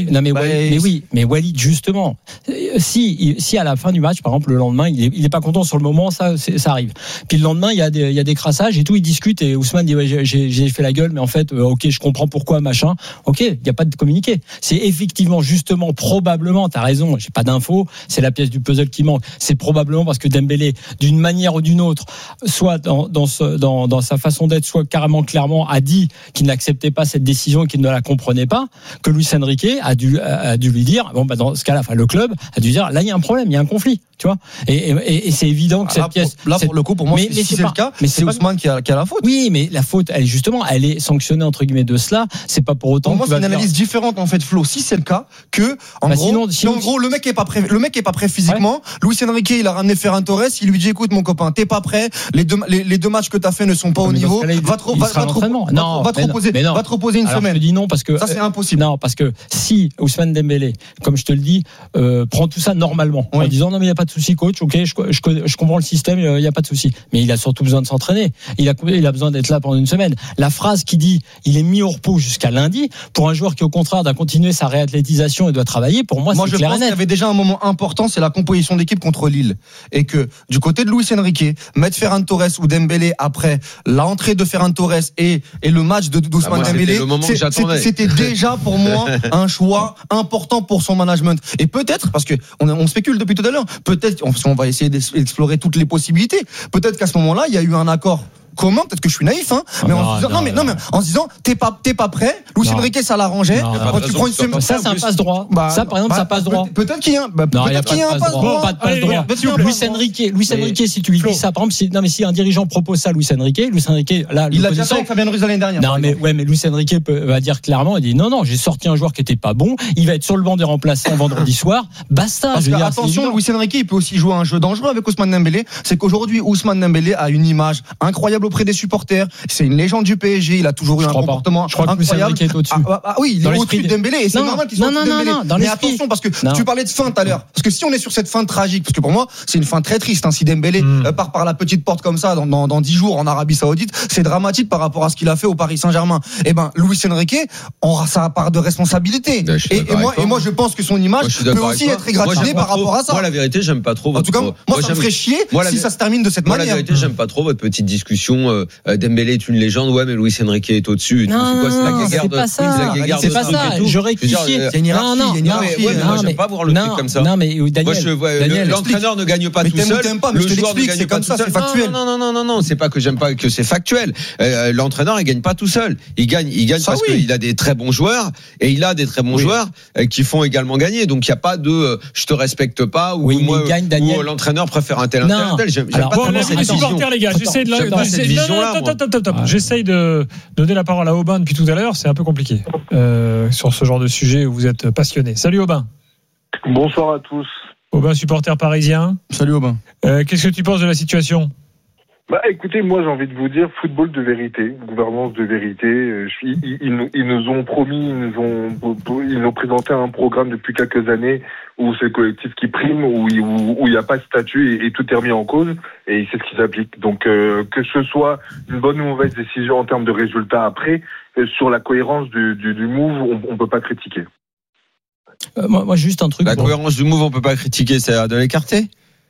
Mais Walid, justement, si à la fin du match, par exemple, le lendemain, il est pas content sur le moment, ça arrive. Puis le lendemain, il y a des crassages et tout, ils discutent et Ousmane dit j'ai fait la gueule, mais en fait, ok, je comprends pourquoi, machin. Ok, il y a pas de communiqué. C'est effectivement, justement, probablement, t'as raison, j'ai pas d'infos, c'est la pièce du puzzle qui manque. C'est probablement parce que Dembélé, d'une manière ou d'une autre, soit dans sa façon d'être, soit carrément clairement a dit qu'il n'acceptait pas cette décision et qu'il ne la comprenait pas, que Luis Enrique a dû lui dire, dans ce cas-là, le club a dû dire, là il y a un problème, il y a un conflit, tu vois. Et c'est évident que cette pièce. Pour le coup, pour moi, si c'est le cas, c'est Ousmane qui a la faute. Oui, mais la faute, elle est sanctionnée entre guillemets de cela. C'est pas pour autant. Pour moi, c'est une analyse différente en fait, Flo. Si c'est le cas, que en gros, le mec est pas prêt physiquement. Luis Enrique, il a ramené Ferran Torres. Il lui dit, écoute, mon copain, t'es pas prêt. Les deux matchs que t'as fait ne sont pas au niveau. Va te reposer une semaine. Je te dis non parce que ça c'est impossible. Non, parce que si Ousmane Dembélé, comme je te le dis, prend tout ça normalement, en disant non mais il y a pas de souci, coach. Ok, je comprends le système, il y a pas de souci. Mais il a surtout besoin de s'entraîner. Il a besoin d'être là pendant une semaine. La phrase qui dit il est mis au repos jusqu'à lundi, pour un joueur qui au contraire doit continuer sa réathlétisation et doit travailler, pour moi c'est clair et net. Je pense qu'il y avait déjà un moment important, c'est la composition d'équipe contre Lille, et que du côté de Luis Enrique, mettre Ferran Torres ou Dembélé après l'entrée de Ferran Torres et le match d'Ousmane Dembélé, c'était déjà pour moi un choix important pour son management. Et peut-être, parce que on spécule depuis tout à l'heure, peut-être, on va essayer d'explorer toutes les possibilités, peut-être qu'à ce moment-là, il y a eu un accord commun, peut-être que je suis naïf, mais en se disant t'es pas prêt, Luis Enrique ça l'arrangeait, tu prends une semaine. Ça c'est un passe droit. Ça par exemple ça passe droit. Peut-être qu'il y a un passe droit. Pas de passe droit. Luis Enrique, si tu lui dis ça, par exemple, si un dirigeant propose ça à Luis Enrique, là, il l'a déjà fait avec Fabien Ruiz l'année dernière. Non mais Luis Enrique va dire clairement, il dit non, j'ai sorti un joueur qui était pas bon, il va être sur le banc des remplaçants vendredi soir, basta. Parce que attention, Luis Enrique il peut aussi jouer un jeu dangereux avec Ousmane Dembélé, c'est qu'aujourd'hui Ousmane Dembélé a une image incroyable auprès des supporters, c'est une légende du PSG, il a toujours eu un comportement incroyable. Est au-dessus. Oui, il est au-dessus de Dembélé et c'est normal qu'il soit au-dessus de Dembélé. Mais attention, parce que tu parlais de fin tout à l'heure, parce que si on est sur cette fin tragique, parce que pour moi c'est une fin très triste, si Dembélé part par la petite porte comme ça dans 10 jours en Arabie Saoudite, c'est dramatique par rapport à ce qu'il a fait au Paris Saint-Germain. Et Luis Enrique aura sa part de responsabilité. Et moi je pense que son image peut aussi être égratignée par rapport à ça. Moi la vérité, j'aime pas trop. En tout cas, moi ça me ferait chier si ça se termine de cette manière. La vérité, j'aime pas trop votre petite discussion. Dembélé est une légende, mais Luis Enrique est au-dessus. C'est pas ça. C'est pas ça. Je rectifie. C'est une hiérarchie. Moi, j'aime pas voir le truc comme ça. Non, mais Daniel, l'entraîneur ne gagne pas tout seul. Le joueur ne gagne pas tout seul. C'est factuel. Non, c'est pas que j'aime pas que c'est factuel. L'entraîneur, il gagne pas tout seul. Il gagne parce qu'il a des très bons joueurs et il a des très bons joueurs qui font également gagner. Donc il y a pas de je te respecte pas ou l'entraîneur préfère un tel. J'aime pas cette vision. Supporters, les gars, j'essaye de donner la parole à Aubin depuis tout à l'heure, c'est un peu compliqué sur ce genre de sujet où vous êtes passionné. Salut Aubin. Bonsoir à tous. Aubin, supporter parisien. Salut Aubin. Qu'est-ce que tu penses de la situation ? Écoutez, moi j'ai envie de vous dire football de vérité, gouvernance de vérité. Ils nous ont promis, ils nous ont présenté un programme depuis quelques années où c'est le collectif qui prime, où il n'y a pas de statut et tout est remis en cause et c'est ce qu'ils appliquent. Donc que ce soit une bonne ou mauvaise décision en termes de résultats après, sur la cohérence du move, on peut pas critiquer. Moi juste un truc. La cohérence du move, on peut pas critiquer, c'est de l'écarter.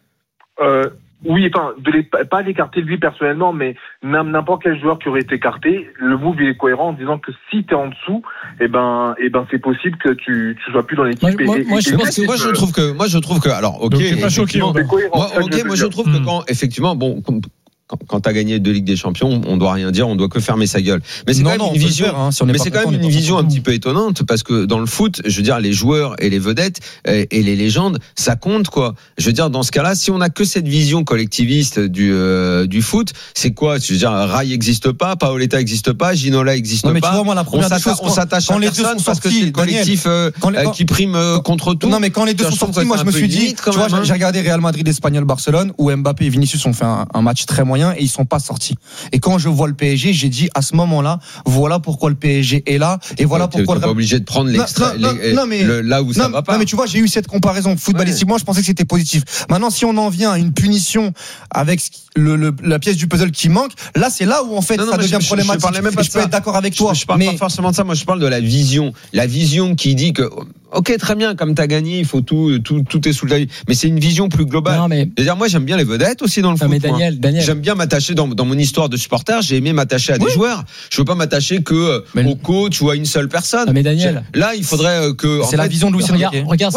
Oui, pas l'écarter lui personnellement, mais n'importe quel joueur qui aurait été écarté, le move il est cohérent en disant que si t'es en dessous, c'est possible que tu sois plus dans l'équipe. Moi je trouve que alors ok. Donc, t'es pas choqué. Moi je trouve que quand effectivement quand t'as gagné 2 Ligues des Champions, on doit rien dire, on doit que fermer sa gueule. Mais c'est quand même une vision, une vision un petit peu étonnante parce que dans le foot, je veux dire, les joueurs et les vedettes et les légendes, ça compte quoi. Je veux dire, dans ce cas-là, si on a que cette vision collectiviste du foot, c'est quoi ? Je veux dire, Rai n'existe pas, Paoletta n'existe pas, Ginola n'existe pas. Tu vois, moi, la première on s'attache à personne parce que c'est le collectif qui prime contre tout. Non, mais quand les deux sont sortis, moi je me suis dit, tu vois, j'ai regardé Real Madrid, Espagnol, Barcelone, où Mbappé et Vinicius ont fait un match très moyen. rien et ils sont pas sortis. Et quand je vois le PSG, j'ai dit à ce moment-là, voilà pourquoi le PSG est là et voilà pourquoi. T'es pas obligé de prendre l'extrait là où ça va pas. Non mais tu vois, j'ai eu cette comparaison footballistiquement, je pensais que c'était positif. Maintenant, si on en vient à une punition avec la pièce du puzzle qui manque, là c'est là où en fait ça devient problématique. Je peux être d'accord avec toi. Je parle pas forcément de ça. Moi, je parle de la vision qui dit que ok, très bien, comme t'as gagné, il faut tout est sous le tapis. Mais c'est une vision plus globale. C'est-à-dire, moi, j'aime bien les vedettes aussi dans le foot. Mais Daniel. J'aime bien m'attacher dans mon histoire de supporter. J'ai aimé m'attacher à des joueurs. Je veux pas m'attacher que au coach ou à une seule personne. Mais Daniel, là, il faudrait que. C'est la vision de Luis Enrique. Regarde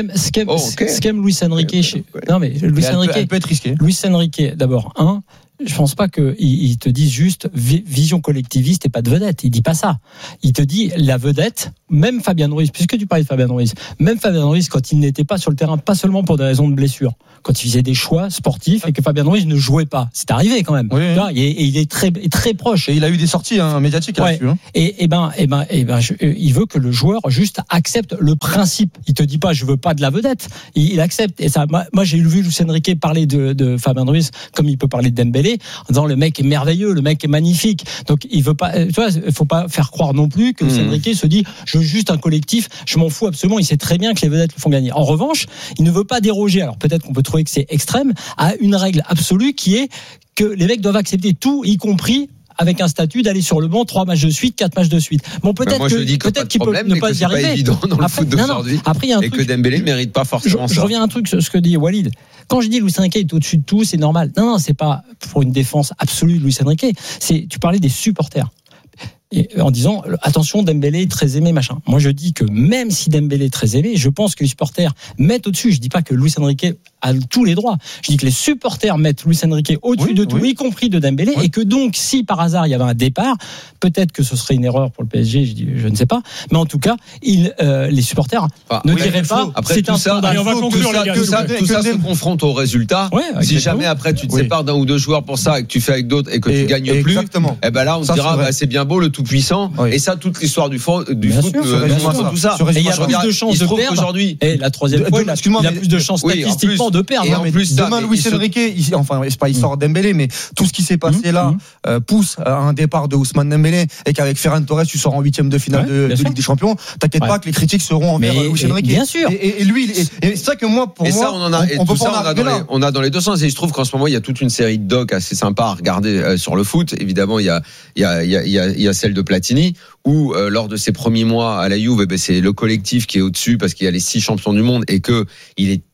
ce qu'aime Luis Enrique. Non mais Luis Enrique. Elle peut être risquée. Luis Enrique, d'abord, je pense pas qu'il te dise juste vision collectiviste et pas de vedette. Il dit pas ça. Il te dit la vedette, même Fabien Ruiz, puisque tu parlais de Fabien Ruiz, quand il n'était pas sur le terrain, pas seulement pour des raisons de blessure, quand il faisait des choix sportifs et que Fabien Ruiz ne jouait pas. C'est arrivé quand même. Oui. Et il est très, très proche. Et il a eu des sorties médiatiques là-dessus. Il veut que le joueur juste accepte le principe. Il te dit pas, je veux pas de la vedette. Il accepte. Et ça, moi, j'ai vu Luis Enrique parler de Fabien Ruiz comme il peut parler de Dembélé, en disant le mec est merveilleux, le mec est magnifique. Donc il veut pas, tu vois, il faut pas faire croire non plus que Luis Enrique se dit je veux juste un collectif, je m'en fous absolument. Il sait très bien que les vedettes le font gagner. En revanche, il ne veut pas déroger. Alors peut-être qu'on peut trouver que c'est extrême à une règle absolue qui est que les mecs doivent accepter tout, y compris avec un statut d'aller sur le banc 3 matchs de suite, 4 matchs de suite. Bon, peut-être qu'il peut ne pas y arriver. C'est pas évident dans le foot d'aujourd'hui. Après, il y a un truc. Et que Dembélé ne mérite pas forcément ça. Je reviens à un truc, ce que dit Walid. Quand je dis Luis Enrique est au-dessus de tout, c'est normal. Non, c'est pas pour une défense absolue de Luis Enrique. Tu parlais des supporters. Et en disant attention, Dembélé est très aimé, machin. Moi je dis que même si Dembélé est très aimé, je pense que les supporters mettent au-dessus. Je dis pas que Luis Enrique a tous les droits. Je dis que les supporters mettent Luis Enrique au-dessus de tout, y compris de Dembélé, et que donc si par hasard il y avait un départ, peut-être que ce serait une erreur pour le PSG. Je ne sais pas, mais en tout cas, les supporters ne diraient pas. Après c'est tout un ça, scandale. on va conclure tout ça se confronte au résultat. Si jamais après tu te sépares d'un ou deux joueurs pour ça et que tu fais avec d'autres et que tu gagnes plus, eh ben là on dira c'est bien beau le tout puissant. Et ça, toute l'histoire du foot, tout ça. Et il y a plus de chances de perdre aujourd'hui. Et la troisième fois, il y a plus de chances statistiquement de perdre. Et en plus, demain, Luis Enrique, enfin, c'est pas histoire Dembélé, mais tout ce qui s'est passé là pousse à un départ de Ousmane Dembélé et qu'avec Ferran Torres, tu sors en 8e de finale de Ligue des Champions. T'inquiète pas que les critiques seront envers Luis Enrique. Bien sûr. Et lui, c'est ça que moi, pour moi, on peut pas en arriver. On a dans les deux sens. Et il se trouve qu'en ce moment, il y a toute une série de docs assez sympas à regarder sur le foot. Évidemment, il y a celle de Platini, où lors de ses premiers mois à la Juve, c'est le collectif qui est au-dessus parce qu'il y a les 6 champions du monde et que il est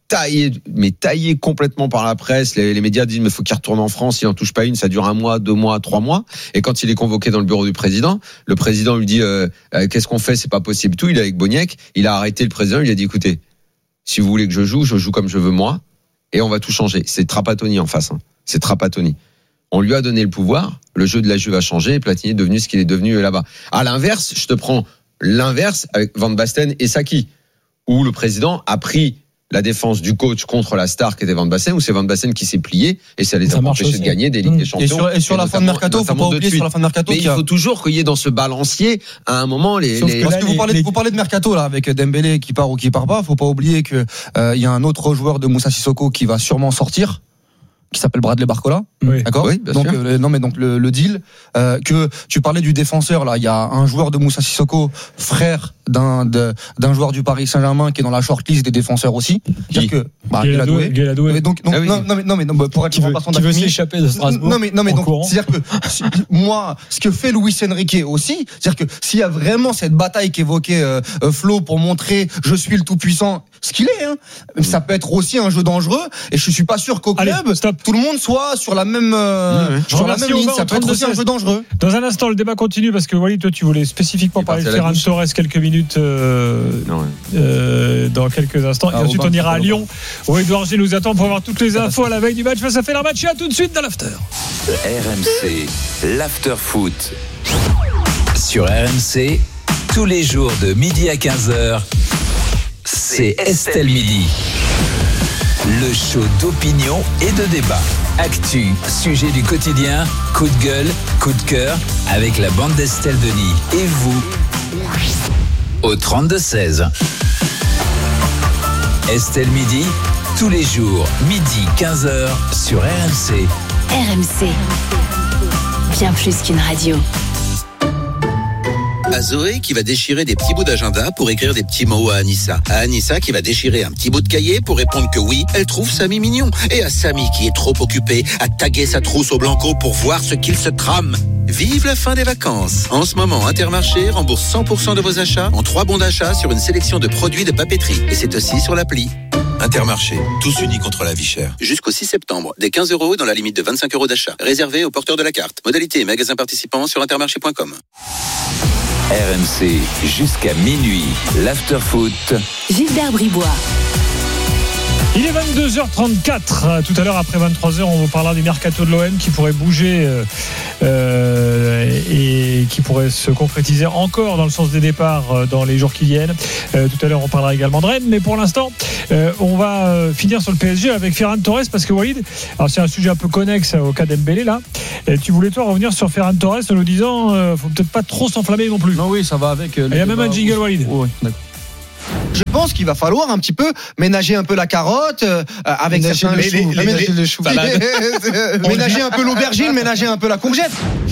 taillé complètement par la presse. Les médias disent mais faut qu'il retourne en France, il en touche pas une, ça dure 1 mois, 2 mois, 3 mois. Et quand il est convoqué dans le bureau du président, le président lui dit qu'est-ce qu'on fait, c'est pas possible tout. Il est avec Boniek, il a arrêté le président, il a dit écoutez, si vous voulez que je joue comme je veux moi, et on va tout changer. C'est Trapattoni en face, c'est Trapattoni. On lui a donné le pouvoir, le jeu de la Juve a changé, et Platini est devenu ce qu'il est devenu là-bas. À l'inverse, je te prends l'inverse avec Van Basten et Saki, où le président a pris la défense du coach contre la star qui était Van Basten, où c'est Van Basten qui s'est plié et ça les a empêchés de gagner des Ligues des Champions. Et sur la fin de mercato, faut pas oublier sur la fin de mercato. Mais il faut toujours qu'il y ait dans ce balancier à un moment Parce que vous parlez de mercato là avec Dembélé qui part ou qui part pas, faut pas oublier que il y a un autre joueur de Moussa Sissoko qui va sûrement sortir, qui s'appelle Bradley Barcola. D'accord. Oui, donc le deal que tu parlais du défenseur là, il y a un joueur de Moussa Sissoko, frère d'un joueur du Paris Saint-Germain qui est dans la shortlist des défenseurs aussi. C'est-à-dire que Gueladoué. Donc pour être remplaçant qui veut s'échapper de Strasbourg. Non mais donc c'est-à-dire que moi ce que fait Luis Enrique aussi, c'est-à-dire que s'il y a vraiment cette bataille qu'évoquait Flo pour montrer je suis le tout puissant, ce qu'il est, ça peut être aussi un jeu dangereux et je suis pas sûr qu'au club tout le monde soit sur la même ligne, ça peut être aussi un jeu dangereux. Dans un instant le débat continue parce que Walid, toi tu voulais spécifiquement parler de Ferran Torres quelques minutes dans quelques instants et ensuite on ira à Lyon où Edouard G nous attend pour avoir toutes les infos à la veille du match face à Fenerbahçe. À tout de suite dans l'after. RMC, l'after foot sur RMC, tous les jours de midi à 15h, c'est Estelle Midi. Le show d'opinion et de débat. Actu, sujet du quotidien, coup de gueule, coup de cœur, avec la bande d'Estelle Denis. Et vous, au 32-16. Estelle Midi, tous les jours, midi 15h sur RMC. RMC. Bien plus qu'une radio. À Zoé qui va déchirer des petits bouts d'agenda pour écrire des petits mots à Anissa. À Anissa qui va déchirer un petit bout de cahier pour répondre que oui, elle trouve Samy mignon. Et à Samy qui est trop occupé à taguer sa trousse au blanco pour voir ce qu'il se trame. Vive la fin des vacances. En ce moment, Intermarché rembourse 100% de vos achats en 3 bons d'achat sur une sélection de produits de papeterie. Et c'est aussi sur l'appli. Intermarché, tous unis contre la vie chère. Jusqu'au 6 septembre, des 15 € dans la limite de 25 € d'achat. Réservé aux porteurs de la carte. Modalité et magasins participants sur intermarché.com. RMC, jusqu'à minuit, l'after-foot. Gilbert Bribois. Il est 22h34. Tout à l'heure, après 23h, on vous parlera du mercato de l'OM qui pourrait bouger et qui pourrait se concrétiser encore dans le sens des départs dans les jours qui viennent. Tout à l'heure, on parlera également de Rennes. Mais pour l'instant, on va finir sur le PSG avec Ferran Torres parce que Walid, alors c'est un sujet un peu connexe au cas d'Embélé là. Et tu voulais toi revenir sur Ferran Torres en nous disant faut peut-être pas trop s'enflammer non plus. Non, oui, ça va avec. Il y a même un jingle Walid. Oui, d'accord. Je pense qu'il va falloir un petit peu ménager un peu la carotte avec certains les choux. Ménager un peu l'aubergine, ménager un peu la courgette.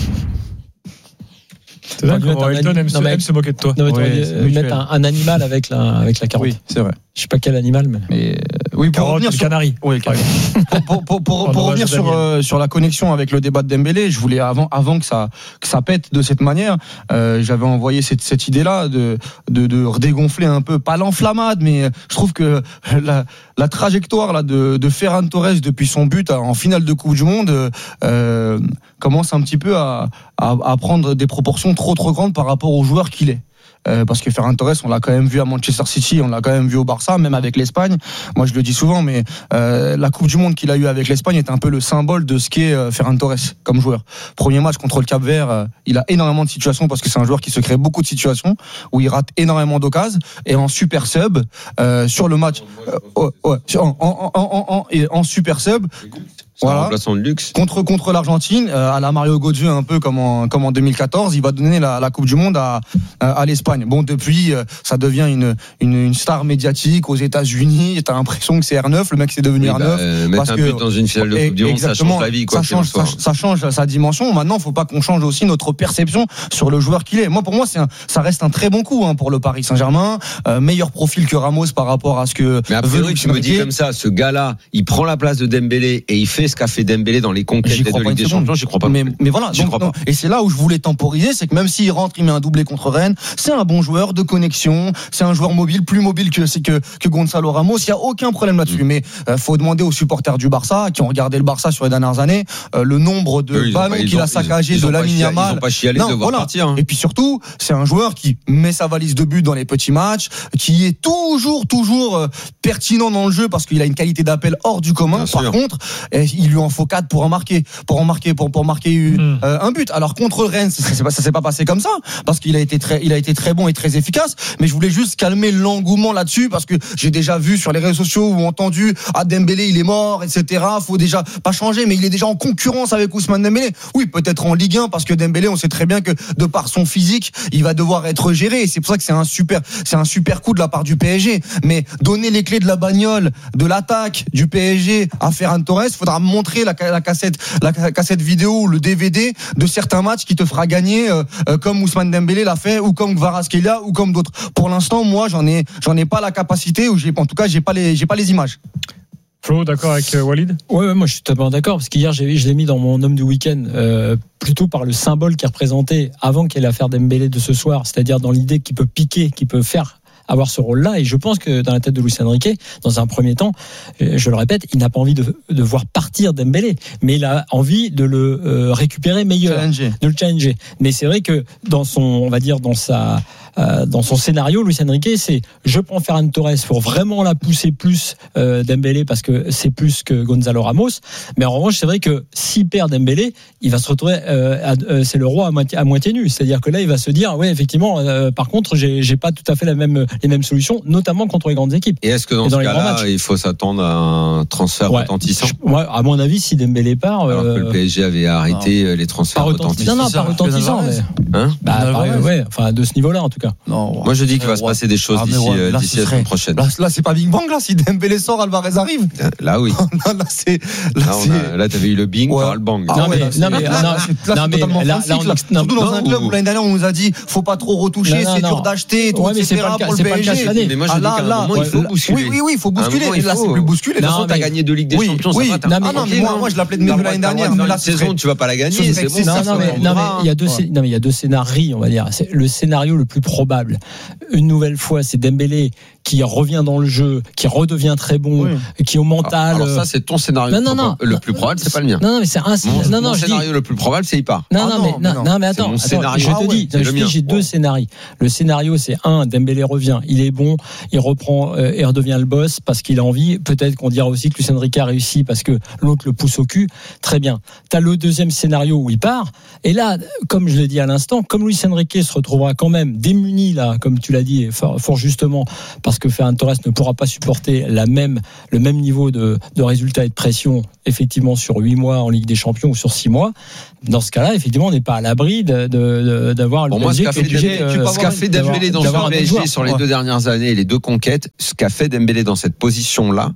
C'est vrai qu'Elton aime se moquer de toi. Non, mais mettre un animal avec la carotte. Oui, c'est vrai. Je sais pas quel animal, mais oui, pour carotte, revenir sur canari. Oui, pour revenir sur la connexion avec le débat de Dembélé, je voulais avant que ça pète de cette manière, j'avais envoyé cette idée-là de redégonfler un peu, pas l'enflammade, mais je trouve que la trajectoire là de Ferran Torres depuis son but en finale de Coupe du Monde commence un petit peu à prendre des proportions trop grandes par rapport au joueur qu'il est. Parce que Ferran Torres, on l'a quand même vu à Manchester City, on l'a quand même vu au Barça, même avec l'Espagne. Moi, je le dis souvent, mais la Coupe du Monde qu'il a eue avec l'Espagne est un peu le symbole de ce qu'est Ferran Torres comme joueur. Premier match contre le Cap-Vert, il a énormément de situations parce que c'est un joueur qui se crée beaucoup de situations où il rate énormément d'occasions. Et en super sub sur le match, en super sub. Voilà. De luxe. Contre l'Argentine, à la Mario Götze, un peu comme en 2014, il va donner la Coupe du Monde à l'Espagne. Bon, depuis, ça devient une star médiatique aux États-Unis. T'as l'impression que c'est R9, le mec c'est devenu R9. Mettre un but dans une finale de Coupe du Monde, ça change la vie. Ça change sa dimension. Maintenant, faut pas qu'on change aussi notre perception sur le joueur qu'il est. Moi, pour moi, ça reste un très bon coup pour le Paris Saint-Germain. Meilleur profil que Ramos par rapport à ce que. Mais a priori, tu me dis comme ça, ce gars-là, il prend la place de Dembélé et il fait ce qu'a fait Dembélé dans les conquêtes de Ligue des Champions, j'y crois pas. Mais voilà, et c'est là où je voulais temporiser, c'est que même s'il rentre, il met un doublé contre Rennes, c'est un bon joueur de connexion, c'est un joueur mobile, plus mobile que Gonzalo Ramos, il y a aucun problème là-dessus. Mais faut demander aux supporters du Barça qui ont regardé le Barça sur les dernières années le nombre de ballons qu'il a saccagé de Lamine Yamal. Ils ont pas chialé de voir partir. Et puis surtout, c'est un joueur qui met sa valise de but dans les petits matchs, qui est toujours pertinent dans le jeu parce qu'il a une qualité d'appel hors du commun. Par contre, il lui en faut 4 pour marquer un but. Alors contre Rennes, ça s'est pas passé comme ça parce qu'il a été très bon et très efficace. Mais je voulais juste calmer l'engouement là-dessus parce que j'ai déjà vu sur les réseaux sociaux ou entendu Dembélé il est mort, etc. Faut déjà pas changer, mais il est déjà en concurrence avec Ousmane Dembélé. Oui, peut-être en Ligue 1 parce que Dembélé, on sait très bien que de par son physique, il va devoir être géré. Et c'est pour ça que c'est un super coup de la part du PSG. Mais donner les clés de la bagnole, de l'attaque du PSG à Ferran Torres, faudra montrer la cassette vidéo ou le DVD de certains matchs qui te fera gagner comme Ousmane Dembélé l'a fait ou comme Kvaratskhelia ou comme d'autres. Pour l'instant, moi, j'en ai pas la capacité ou en tout cas, j'ai pas les images. Flo, d'accord avec Walid ? Ouais, moi je suis totalement d'accord parce qu'hier je l'ai mis dans mon homme du week-end plutôt par le symbole qui est représenté avant qu'il y ait l'affaire Dembélé de ce soir, c'est-à-dire dans l'idée qu'il peut piquer, qu'il peut faire avoir ce rôle-là. Et je pense que dans la tête de Luis Enrique, dans un premier temps, je le répète, il n'a pas envie de voir partir Dembélé, mais il a envie de le récupérer meilleur, de le challenger. Mais c'est vrai que dans son scénario, Luis Enrique, c'est je prends Ferran Torres pour vraiment la pousser plus Dembélé parce que c'est plus que Gonzalo Ramos. Mais en revanche, c'est vrai que s'il perd Dembélé, il va se retrouver c'est le roi à moitié nu. C'est-à-dire que là, il va se dire ouais, effectivement, par contre, j'ai pas tout à fait les mêmes solutions, notamment contre les grandes équipes. Et est-ce que dans ce cas-là, il faut s'attendre à un transfert retentissant ? À mon avis, si Dembélé part, alors que le PSG avait arrêté les transferts retentissants. Non, pas retentissant, mais enfin de ce niveau-là, en tout cas. cas. Non. Moi, je dis qu'il va se passer des choses d'ici la semaine prochaine. Là, c'est pas Big Bang, là. Si Dembélé sort, Alvarez arrive. Là, oui. Là, t'avais eu le Bing, par le Bang. Surtout dans un club où l'année dernière, on nous a dit, faut pas trop retoucher, c'est dur d'acheter, et tout, etc. Pour le PSG. Mais moi, je dis qu'à un moment, il faut bousculer. Oui, il faut bousculer. Et là, c'est plus bousculer. De toute façon, t'as gagné 2 Ligues des Champions. Oui, moi, je l'appelais de mieux l'année dernière. Dans la saison, tu vas pas la gagner. C'est bon. Non, mais il y a deux scénarios, on va dire. C'est le scénario le plus probable. Une nouvelle fois, c'est Dembélé qui revient dans le jeu, qui redevient très bon, qui au mental. Alors ça, c'est ton scénario. Le plus probable, c'est pas le mien. Non, mais c'est un scénario. Mon scénario le plus probable, c'est il part. Non, mais attends. Je te dis, j'ai deux scénarios. Le scénario, c'est Dembélé revient, il est bon, il reprend et redevient le boss parce qu'il a envie. Peut-être qu'on dira aussi que Luis Enrique a réussi parce que l'autre le pousse au cul. Très bien. T'as le deuxième scénario où il part. Et là, comme je l'ai dit à l'instant, comme Luis Enrique se retrouvera quand même démuni là, comme tu l'as dit fort justement, parce que Ferran Torres ne pourra pas supporter le même niveau de résultats et de pression effectivement sur 8 mois en Ligue des Champions ou sur 6 mois. Dans ce cas-là, effectivement, on n'est pas à l'abri d'avoir le PSG. Ce qu'a fait Dembélé dans le PSG sur les 2 dernières années, les 2 conquêtes, ce qu'a fait Dembélé dans cette position-là,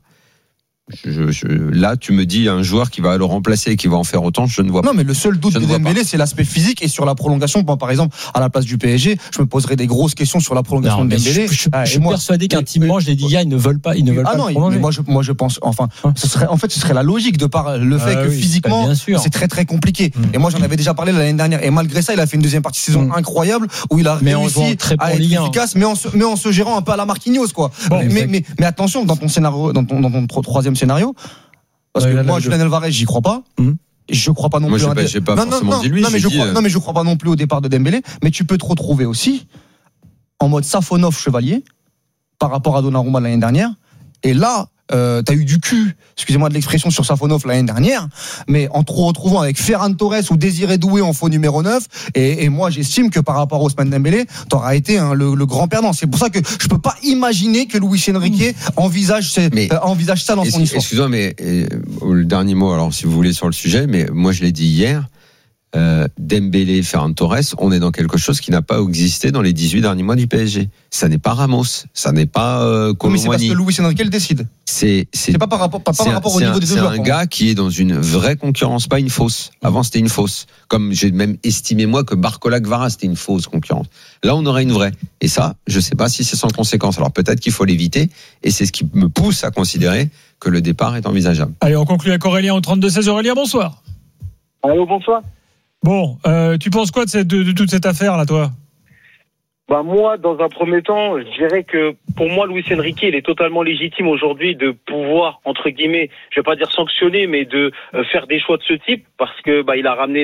là, tu me dis un joueur qui va le remplacer et qui va en faire autant, je ne vois pas. Non, mais le seul doute de Dembélé, c'est l'aspect physique et sur la prolongation. Bon, par exemple, à la place du PSG, je me poserais des grosses questions sur la prolongation de Dembélé. Je suis persuadé qu'intimement, je l'ai dit hier, ils ne veulent pas prolonger. Moi, je pense, ce serait la logique de par le fait que physiquement, c'est très très compliqué. Et moi, j'en avais déjà parlé l'année dernière. Et malgré ça, il a fait une deuxième partie de saison incroyable où il a réussi à être efficace, mais en se gérant un peu à la Marquinhos, quoi. Mais attention, dans ton scénario, dans ton troisième scénario, parce que moi, Julian Alvarez, j'y crois pas. Je crois pas non plus. J'ai pas forcément dit lui. Non, mais je crois pas non plus au départ de Dembélé. Mais tu peux te retrouver aussi en mode Safonov chevalier par rapport à Donnarumma l'année dernière. Et là, t'as eu du cul, excusez-moi de l'expression, sur Safonov l'année dernière, mais en te retrouvant avec Ferran Torres ou Désiré Doué en faux numéro 9, et moi j'estime que par rapport à Ousmane Dembélé, t'auras été le grand perdant. C'est pour ça que je peux pas imaginer que Luis Enrique envisage ça dans son histoire. Excusez-moi, mais le dernier mot, alors si vous voulez sur le sujet, mais moi je l'ai dit hier, Dembélé, Ferran Torres, on est dans quelque chose qui n'a pas existé dans les 18 derniers mois du PSG. Ça n'est pas Ramos, ça n'est pas Colomboigny. Mais c'est parce que Luis Enrique le décide. C'est pas par rapport au niveau des deux joueurs. C'est un gars qui est dans une vraie concurrence, pas une fausse. Avant c'était une fausse. Comme j'ai même estimé moi que Barcola Gvara c'était une fausse concurrence. Là on aurait une vraie. Et ça, je sais pas si c'est sans conséquence. Alors peut-être qu'il faut l'éviter. Et c'est ce qui me pousse à considérer que le départ est envisageable. Allez, on conclut avec Aurélien au 32-16. Aurélien, bonsoir. Allô, bonsoir. Bon, tu penses quoi de toute cette affaire là, toi? Moi, dans un premier temps, je dirais que pour moi, Luis Enrique, il est totalement légitime aujourd'hui de pouvoir, entre guillemets, je vais pas dire sanctionner, mais de faire des choix de ce type, parce que il a ramené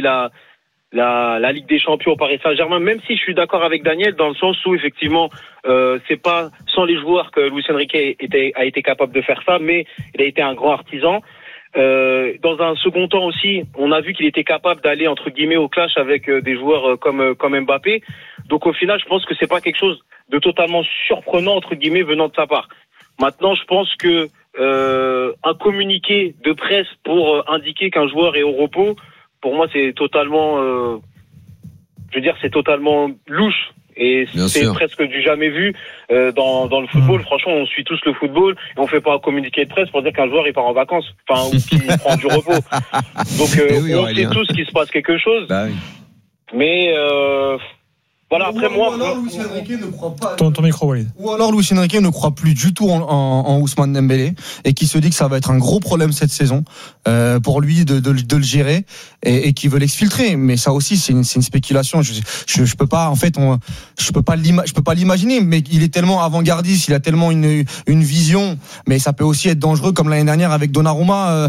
la Ligue des Champions au Paris Saint-Germain, même si je suis d'accord avec Daniel dans le sens où effectivement c'est pas sans les joueurs que Luis Enrique a été capable de faire ça, mais il a été un grand artisan. Dans un second temps aussi, on a vu qu'il était capable d'aller entre guillemets au clash avec des joueurs comme Mbappé. Donc au final, je pense que c'est pas quelque chose de totalement surprenant entre guillemets venant de sa part. Maintenant, je pense que un communiqué de presse pour indiquer qu'un joueur est au repos, pour moi, c'est totalement, c'est totalement louche. Et c'est presque du jamais vu dans le football. Franchement, on suit tous le football et on fait pas un communiqué de presse pour dire qu'un joueur il part en vacances, ou qu'il prend du repos. Donc on sait tous qu'il se passe quelque chose. Mais voilà, après moi. Luis Enrique ne croit pas. Ton micro, Walid. Ou alors Luis Enrique ne croit plus du tout en Ousmane Dembélé et qui se dit que ça va être un gros problème cette saison pour lui de le gérer et qui veut l'exfiltrer. Mais ça aussi c'est une spéculation. Je peux pas, en fait, je peux pas l'imaginer. Mais il est tellement avant-gardiste, il a tellement une vision. Mais ça peut aussi être dangereux comme l'année dernière avec Donnarumma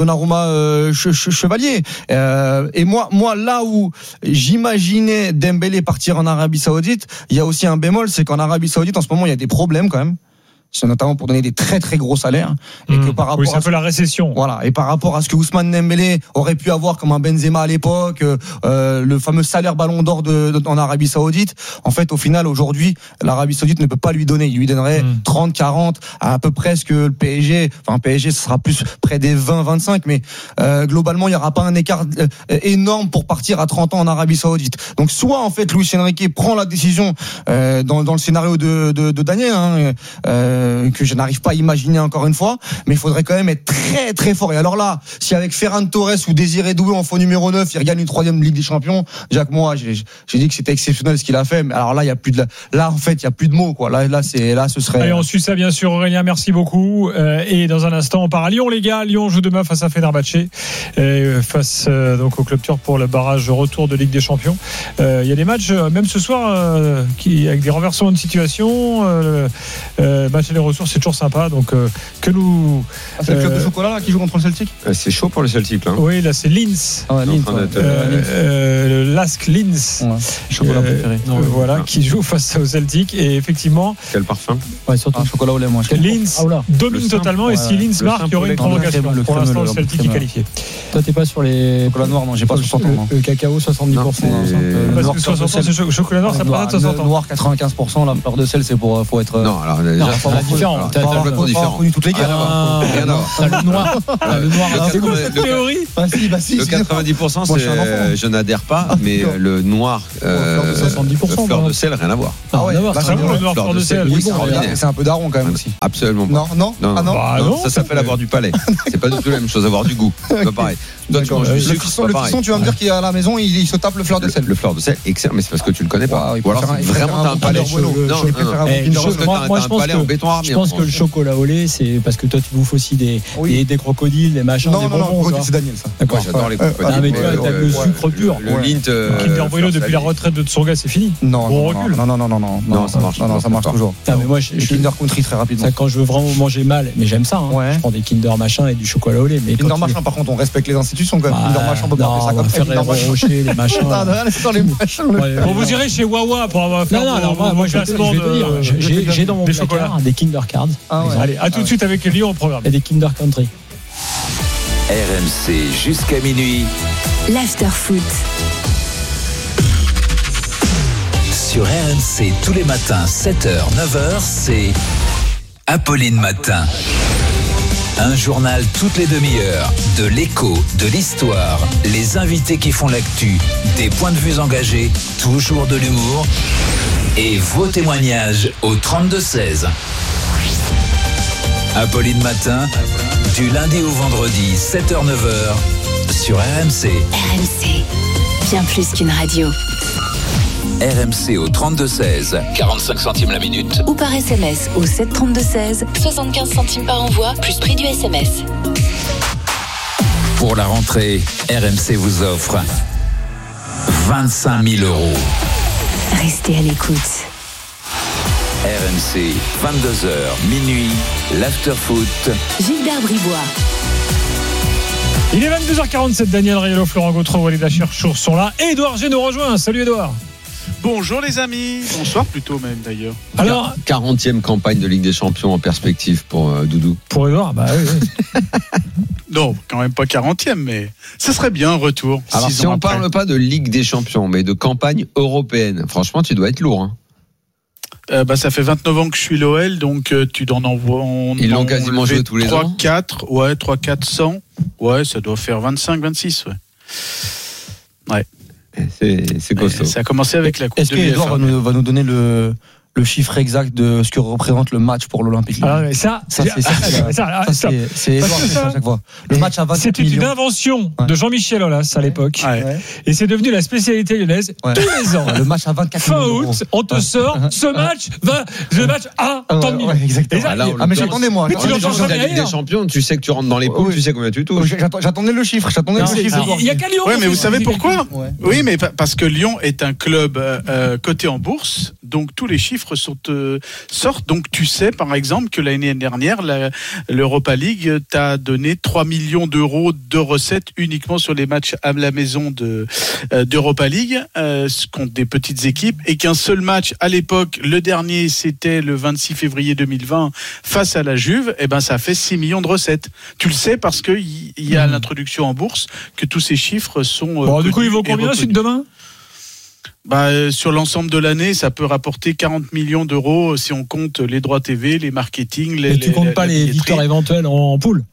Chevalier. Et moi là où j'imaginais Dembélé partir en Arabie Saoudite, il y a aussi un bémol, c'est qu'en Arabie Saoudite en ce moment il y a des problèmes quand même. c'est notamment pour donner des très très gros salaires. Et que par rapport c'est un peu la récession. Voilà. Et par rapport à ce que Ousmane Dembélé aurait pu avoir comme un Benzema à l'époque, le fameux salaire Ballon d'Or en Arabie Saoudite, en fait, au final, aujourd'hui, l'Arabie Saoudite ne peut pas lui donner. Il lui donnerait 30, 40, à peu près ce que le PSG, enfin, PSG, ce sera plus près des 20, 25, mais globalement, il n'y aura pas un écart énorme pour partir à 30 ans en Arabie Saoudite. Donc, soit, en fait, Luis Enrique prend la décision dans le scénario de Daniel, que je n'arrive pas à imaginer encore une fois, mais il faudrait quand même être très très fort. Et alors là, si avec Ferran Torres ou Désiré Doué en faux numéro 9, il regagne une 3e Ligue des Champions, Jacques, moi j'ai dit que c'était exceptionnel ce qu'il a fait, mais alors là il y a plus de là en fait il y a plus de mots quoi. Là ce serait. Allez, on suit ça bien sûr, Aurélien, merci beaucoup. Et dans un instant on part à Lyon, les gars. Lyon joue demain face à Fenerbahçe, face donc au Club Turc pour le barrage retour de Ligue des Champions. Il y a des matchs même ce soir avec des renversements de situation. Match aller retour, c'est toujours sympa. Donc que nous. C'est le club de chocolat là, qui joue contre le Celtic. C'est chaud pour le Celtic là. Oui, là c'est Linz. Lask Linz. Chocolat préféré. Voilà, qui joue face au Celtic et effectivement. Quel parfum. Ouais, surtout chocolat au lait, moi. Linz domine totalement et si Linz marque, il y aurait une prolongation. Pour l'instant, le Celtic est qualifié. Toi, t'es pas sur les chocolat noir, non, j'ai pas 60 ans. Le cacao 70%. Parce que 60 ans, c'est chocolat noir, ça paraît 60 ans. Noir 95%, la fleur de sel, c'est pour faut être. Non, alors déjà, c'est différent. T'as complètement différent. Connu toutes les guerres. Le noir. C'est quoi cette théorie? Le 90%, c'est je n'adhère pas, mais le noir, 70%, fleur de sel, rien à voir. Ah ouais, c'est bon le noir fleur de sel. Oui, c'est un peu daron quand même aussi. Absolument pas. Non. Ça s'appelle avoir du palais. C'est pas du tout la même chose, avoir du goût. C'est pas pareil. Le fiston, tu vas me dire qu'il est à la maison, il se tape le fleur de sel. Le fleur de sel, excellent, mais c'est parce que tu le connais pas. Ou alors vraiment t'as un palais. Moi je pense que le chocolat au lait, c'est parce que toi tu bouffes aussi des crocodiles, des machins, des bonbons. Non, c'est Daniel ça. D'accord, j'adore les crocodiles. Mais t'as le sucre pur. Le Lindt. Kinder Bueno depuis la retraite de Tsonga, c'est fini. Non, ça marche toujours. Mais moi je Kinder Country très rapidement. Quand je veux vraiment manger mal, mais j'aime ça. Je prends des Kinder machin et du chocolat au lait. Kinder machin, par contre, on respecte les institutions quand même. Kinder machin, on peut pas appeler ça comme ça. Ferrero Rocher, les machins. Bon, vous irez chez Wawa pour avoir fait moi je vais te dire, j'ai dans mon placard des Kinder Cards. Allez, à tout de suite avec Lyon au programme. Et des Kinder Country. RMC jusqu'à minuit. L'after-foot. Sur RMC tous les matins 7h, 9h, c'est Apolline Matin. Un journal toutes les demi-heures, de l'écho, de l'histoire, les invités qui font l'actu, des points de vue engagés, toujours de l'humour et vos témoignages au 32-16. Apolline Matin, du lundi au vendredi, 7h, 9h, sur RMC. RMC, bien plus qu'une radio. RMC au 32-16, 45 centimes la minute. Ou par SMS au 732-16, 75 centimes par envoi, plus prix du SMS. Pour la rentrée, RMC vous offre 25 000 €. Restez à l'écoute. RMC, 22h, minuit, l'after-foot. Gilbert Bribois. Il est 22h47, Daniel Riolo, Florent Gautreau, Walid Acharchour sont là. Et Edouard G nous rejoint. Salut Edouard. Bonjour les amis, bonsoir plutôt même d'ailleurs. Alors, 40e campagne de Ligue des Champions en perspective pour Doudou. Pour Edouard, bah oui. Non, quand même pas 40e, mais ça serait bien un retour. Alors si on parle pas de Ligue des Champions, mais de campagne européenne, franchement tu dois être lourd. Ça fait 29 ans que je suis l'OL, donc tu dois en envoyer. Ils l'ont quasiment joué tous les ans. 3-4, 100. Ouais, ça doit faire 25, 26, ouais. C'est costaud. Ça a commencé avec la Coupe de l'UEFA. Est-ce qu'Edouard va nous donner le chiffre exact de ce que représente le match pour l'Olympique Lyonnais? Alors, c'est Edouard à chaque fois. Le match à 27 c'était une invention de Jean-Michel Aulas à l'époque. Et c'est devenu la spécialité lyonnaise tous les ans. Le match à 24 fin août, on te sort ce match, le match à tant de millions. Exactement. Mais j'attendais moi. Mais tu l'entends la Ligue des Champions, tu sais que tu rentres dans les poules, tu sais combien tu touches. J'attendais le chiffre. Il y a qu'à Lyon. Oui, mais vous savez pourquoi? Oui, mais parce que Lyon est un club coté en bourse, Donc tous les chiffres sortent. Donc tu sais par exemple que l'année dernière, l'Europa League t'a donné 3 millions d'euros de recettes uniquement sur les matchs à la maison d'Europa League contre des petites équipes, et qu'un seul match à l'époque, le dernier c'était le 26 février 2020 face à la Juve, et ben ça fait 6 millions de recettes. Tu le sais parce que il y a l'introduction en bourse que tous ces chiffres sont bon, du coup il vaut combien celui de demain? Sur l'ensemble de l'année, ça peut rapporter 40 millions d'euros si on compte les droits TV, les marketing, et tu comptes pas les victoires éventuelles en poule?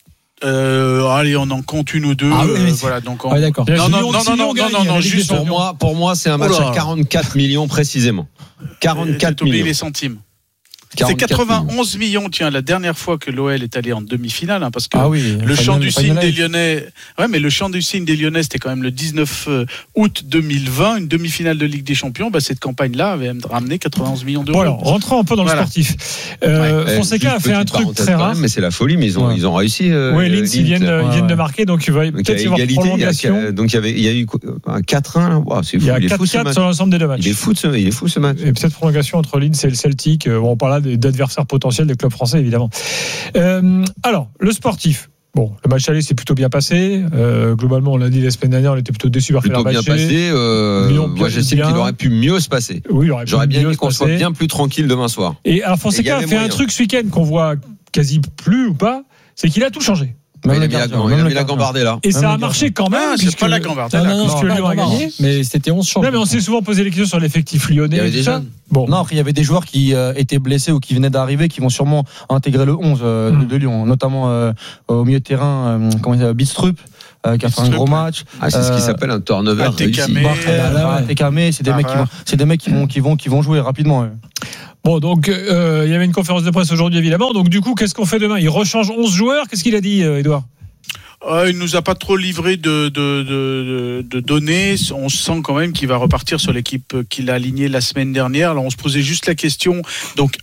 Allez, on en compte une ou deux. Voilà, donc d'accord. Non, juste pour moi, c'est un match à 44 millions précisément. 44 millions. Les centimes. C'est 91 millions. Tiens, la dernière fois que l'OL est allé en demi-finale, parce que le chant du cygne des Lyonnais, mais le chant du cygne des Lyonnais, c'était quand même le 19 août 2020, une demi-finale de Ligue des Champions. Cette campagne-là avait ramené 91 millions d'euros. Bon, alors, rentrons un peu dans le sportif. Fonseca a fait un truc très rare. Mais c'est la folie, mais ils ont réussi. Oui, Linz, ils viennent de marquer, donc il va peut-être y avoir prolongation. Donc il y a eu un 4-1. C'est fou. Il y a 4-4 sur l'ensemble des deux matchs. Il est fou ce match. Et peut-être prolongation entre Linz et le Celtic. On parle là d'adversaires potentiels des clubs français, évidemment. Alors, le sportif. Bon, le match aller s'est plutôt bien passé. Globalement, on l'a dit la semaine dernière, on était plutôt déçus par Plutôt bien passé. Moi, j'estime qu'il aurait pu mieux se passer. Oui, j'aurais bien aimé qu'on soit bien plus tranquille demain soir. Et alors, Fonseca a fait un truc ce week-end qu'on voit quasi plus ou pas, c'est qu'il a tout changé. Il a mis la gambardée là. Et ça a marché quand même. C'est pas la gambardée. Puisque Lyon a gagné. Mais c'était 11 champs. Non, mais on s'est souvent posé les questions sur l'effectif lyonnais. Il y avait des jeunes. Bon. Non, après, il y avait des joueurs qui étaient blessés ou qui venaient d'arriver, qui vont sûrement intégrer le 11 de Lyon, notamment au milieu de terrain, Bidstrup. Qui a fait un gros match. C'est ce qui s'appelle un turnover réussi. Tekame, c'est des mecs qui vont jouer rapidement. Bon, donc il y avait une conférence de presse aujourd'hui, évidemment. Donc du coup, qu'est-ce qu'on fait demain? Il rechange 11 joueurs. Qu'est-ce qu'il a dit, Edouard? Il nous a pas trop livré de données. On sent quand même qu'il va repartir sur l'équipe qu'il a alignée la semaine dernière. Alors on se posait juste la question. Donc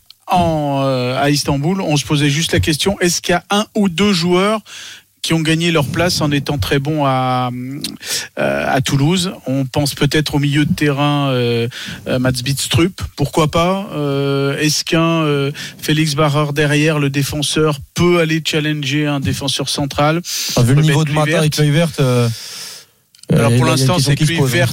à Istanbul, on se posait juste la question, est-ce qu'il y a un ou deux joueurs qui ont gagné leur place en étant très bons à Toulouse? On pense peut-être au milieu de terrain Mats Bidstrup, pourquoi pas. Est-ce qu'un Félix Barrer derrière, le défenseur, peut aller challenger un défenseur central? Vu le niveau de Mata et Kluivert, alors pour l'instant c'est Kluivert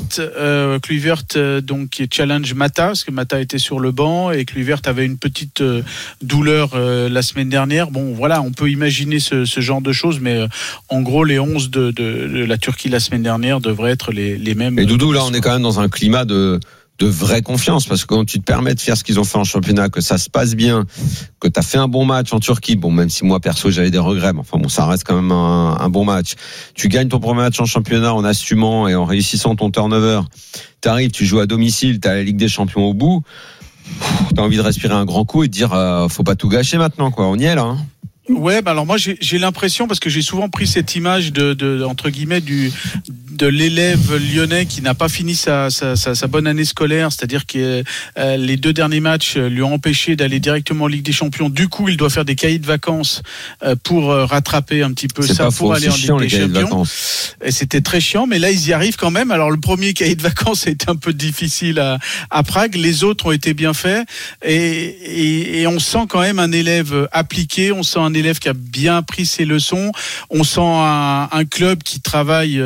donc qui challenge Mata, parce que Mata était sur le banc et Kluivert avait une petite douleur la semaine dernière. Bon voilà, on peut imaginer ce genre de choses, mais en gros les 11 de la Turquie la semaine dernière devraient être les mêmes. Et Doudou, là on est quand même dans un climat de vraie confiance, parce que quand tu te permets de faire ce qu'ils ont fait en championnat, que ça se passe bien, que tu as fait un bon match en Turquie, bon, même si moi perso j'avais des regrets, mais enfin bon, ça reste quand même un bon match. Tu gagnes ton premier match en championnat en assumant et en réussissant ton turnover. T'arrives, tu joues à domicile, t'as la Ligue des Champions au bout. T'as envie de respirer un grand coup et de dire faut pas tout gâcher maintenant, quoi. On y est là, hein. Ouais, alors moi j'ai l'impression, parce que j'ai souvent pris cette image de entre guillemets de l'élève lyonnais qui n'a pas fini sa bonne année scolaire, c'est-à-dire que les deux derniers matchs lui ont empêché d'aller directement en Ligue des Champions. Du coup, il doit faire des cahiers de vacances pour rattraper un petit peu ça pour aller en Ligue des Champions. Et c'était très chiant, mais là ils y arrivent quand même. Alors le premier cahier de vacances a été un peu difficile à Prague, les autres ont été bien faits, et on sent quand même un élève appliqué, on sent un élève qui a bien pris ses leçons, on sent un club qui travaille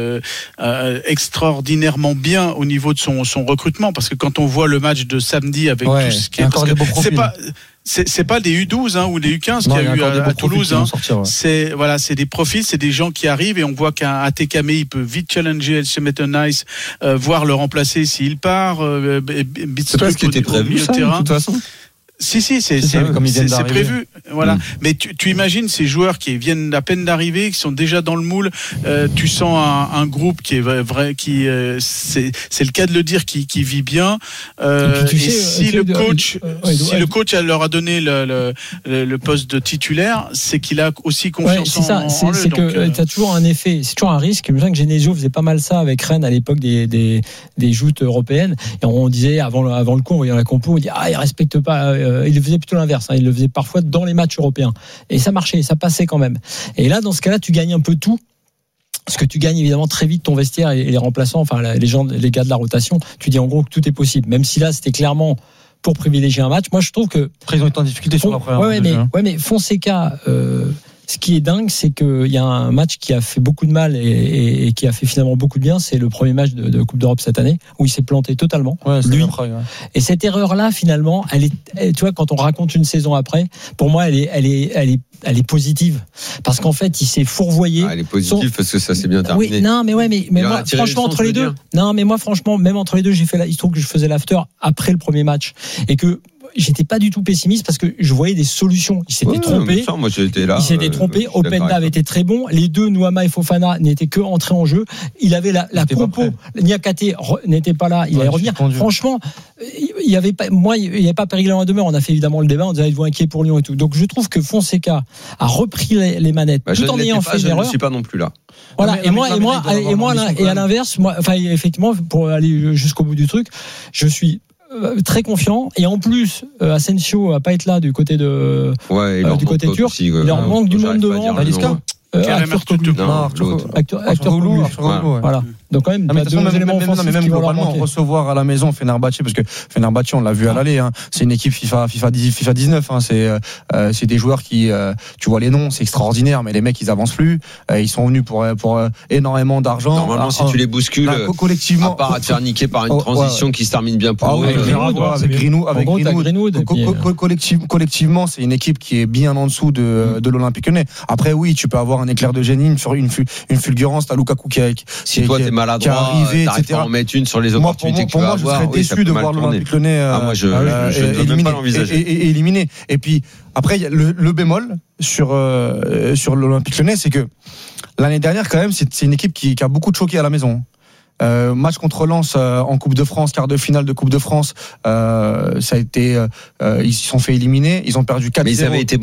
extraordinairement bien au niveau de son recrutement, parce que quand on voit le match de samedi avec tout ce qui est, c'est pas des U12 ou des U15 qu'il y a eu à Toulouse. C'est des profils, c'est des gens qui arrivent, et on voit qu'un Tekame, il peut vite challenger El Nice, voire le remplacer s'il part. C'est pas ce qui était prévu, ça, de toute façon. Si, c'est prévu. Voilà. Mais tu imagines ces joueurs qui viennent à peine d'arriver, qui sont déjà dans le moule. Tu sens un groupe qui est vrai, c'est le cas de le dire, qui vit bien. Et si le coach leur a donné le poste de titulaire, c'est qu'il a aussi confiance en eux. C'est que tu as toujours un effet, c'est toujours un risque. Je me souviens que Genesio faisait pas mal ça avec Rennes à l'époque des joutes européennes. Et on disait avant le coup, on voyait la compo, on dit il respecte pas. Il faisait plutôt l'inverse, il le faisait parfois dans les matchs européens, et ça marchait, ça passait quand même. Et là, dans ce cas-là, tu gagnes un peu tout. Parce que tu gagnes évidemment très vite ton vestiaire et les remplaçants, enfin les gars de la rotation, tu dis en gros que tout est possible. Même si là c'était clairement pour privilégier un match. Moi je trouve que après ils ont été en difficulté sur la première. Mais Fonseca, ce qui est dingue, c'est qu'il y a un match qui a fait beaucoup de mal et qui a fait finalement beaucoup de bien. C'est le premier match de Coupe d'Europe cette année où il s'est planté totalement. Lui. Après, Et cette erreur-là, finalement, tu vois, quand on raconte une saison après, pour moi, elle est positive parce qu'en fait, il s'est fourvoyé. Elle est positive parce que ça s'est bien terminé. Oui, non, mais moi, franchement, entre les deux, même entre les deux, il se trouve que je faisais l'after après le premier match et que j'étais pas du tout pessimiste parce que je voyais des solutions. Il s'était trompé. Moi, j'étais là. Il s'était trompé. Openda avait été très bon. Les deux, Nuama et Fofana, n'étaient que entrés en jeu. Il avait la compo. Niakate n'était pas là. Il allait revenir. Franchement, il y avait pas péril en demeure. On a fait évidemment le débat. On disait, êtes-vous inquiet pour Lyon et tout. Donc, je trouve que Fonseca a repris les manettes tout en ayant fait une erreur. Je ne suis pas non plus là. Voilà. Et moi, à l'inverse, effectivement, pour aller jusqu'au bout du truc, je suis très confiant et en plus Asensio va pas être là du côté de du côté turc. Il leur manque du monde devant. Voilà. Donc quand même, même globalement recevoir à la maison Fenerbahçe, parce que Fenerbahçe on l'a vu à l'aller, c'est une équipe FIFA 19, c'est des joueurs qui, tu vois les noms, c'est extraordinaire, mais les mecs ils avancent plus, ils sont venus pour énormément d'argent. Normalement, si tu les bouscules, collectivement, à part à te faire niquer par une transition qui se termine bien pour eux. Avec Greenwood. Collectivement, c'est une équipe qui est bien en dessous de l'Olympique Lyonnais. Après, oui, tu peux avoir un éclair de génie, sur une fulgurance, t'as Lukaku qui est maladroit, t'arrives pas à en mettre une sur les opportunités que tu vas avoir. Moi, je serais déçu de voir l'Olympique Lyonnais éliminé. Et puis, après, le bémol sur l'Olympique Lyonnais, c'est que l'année dernière, quand même, c'est une équipe qui a beaucoup choqué à la maison. Match contre Lens en Coupe de France, quart de finale de Coupe de France, ça a été, ils se sont fait éliminer, ils ont perdu 4-0.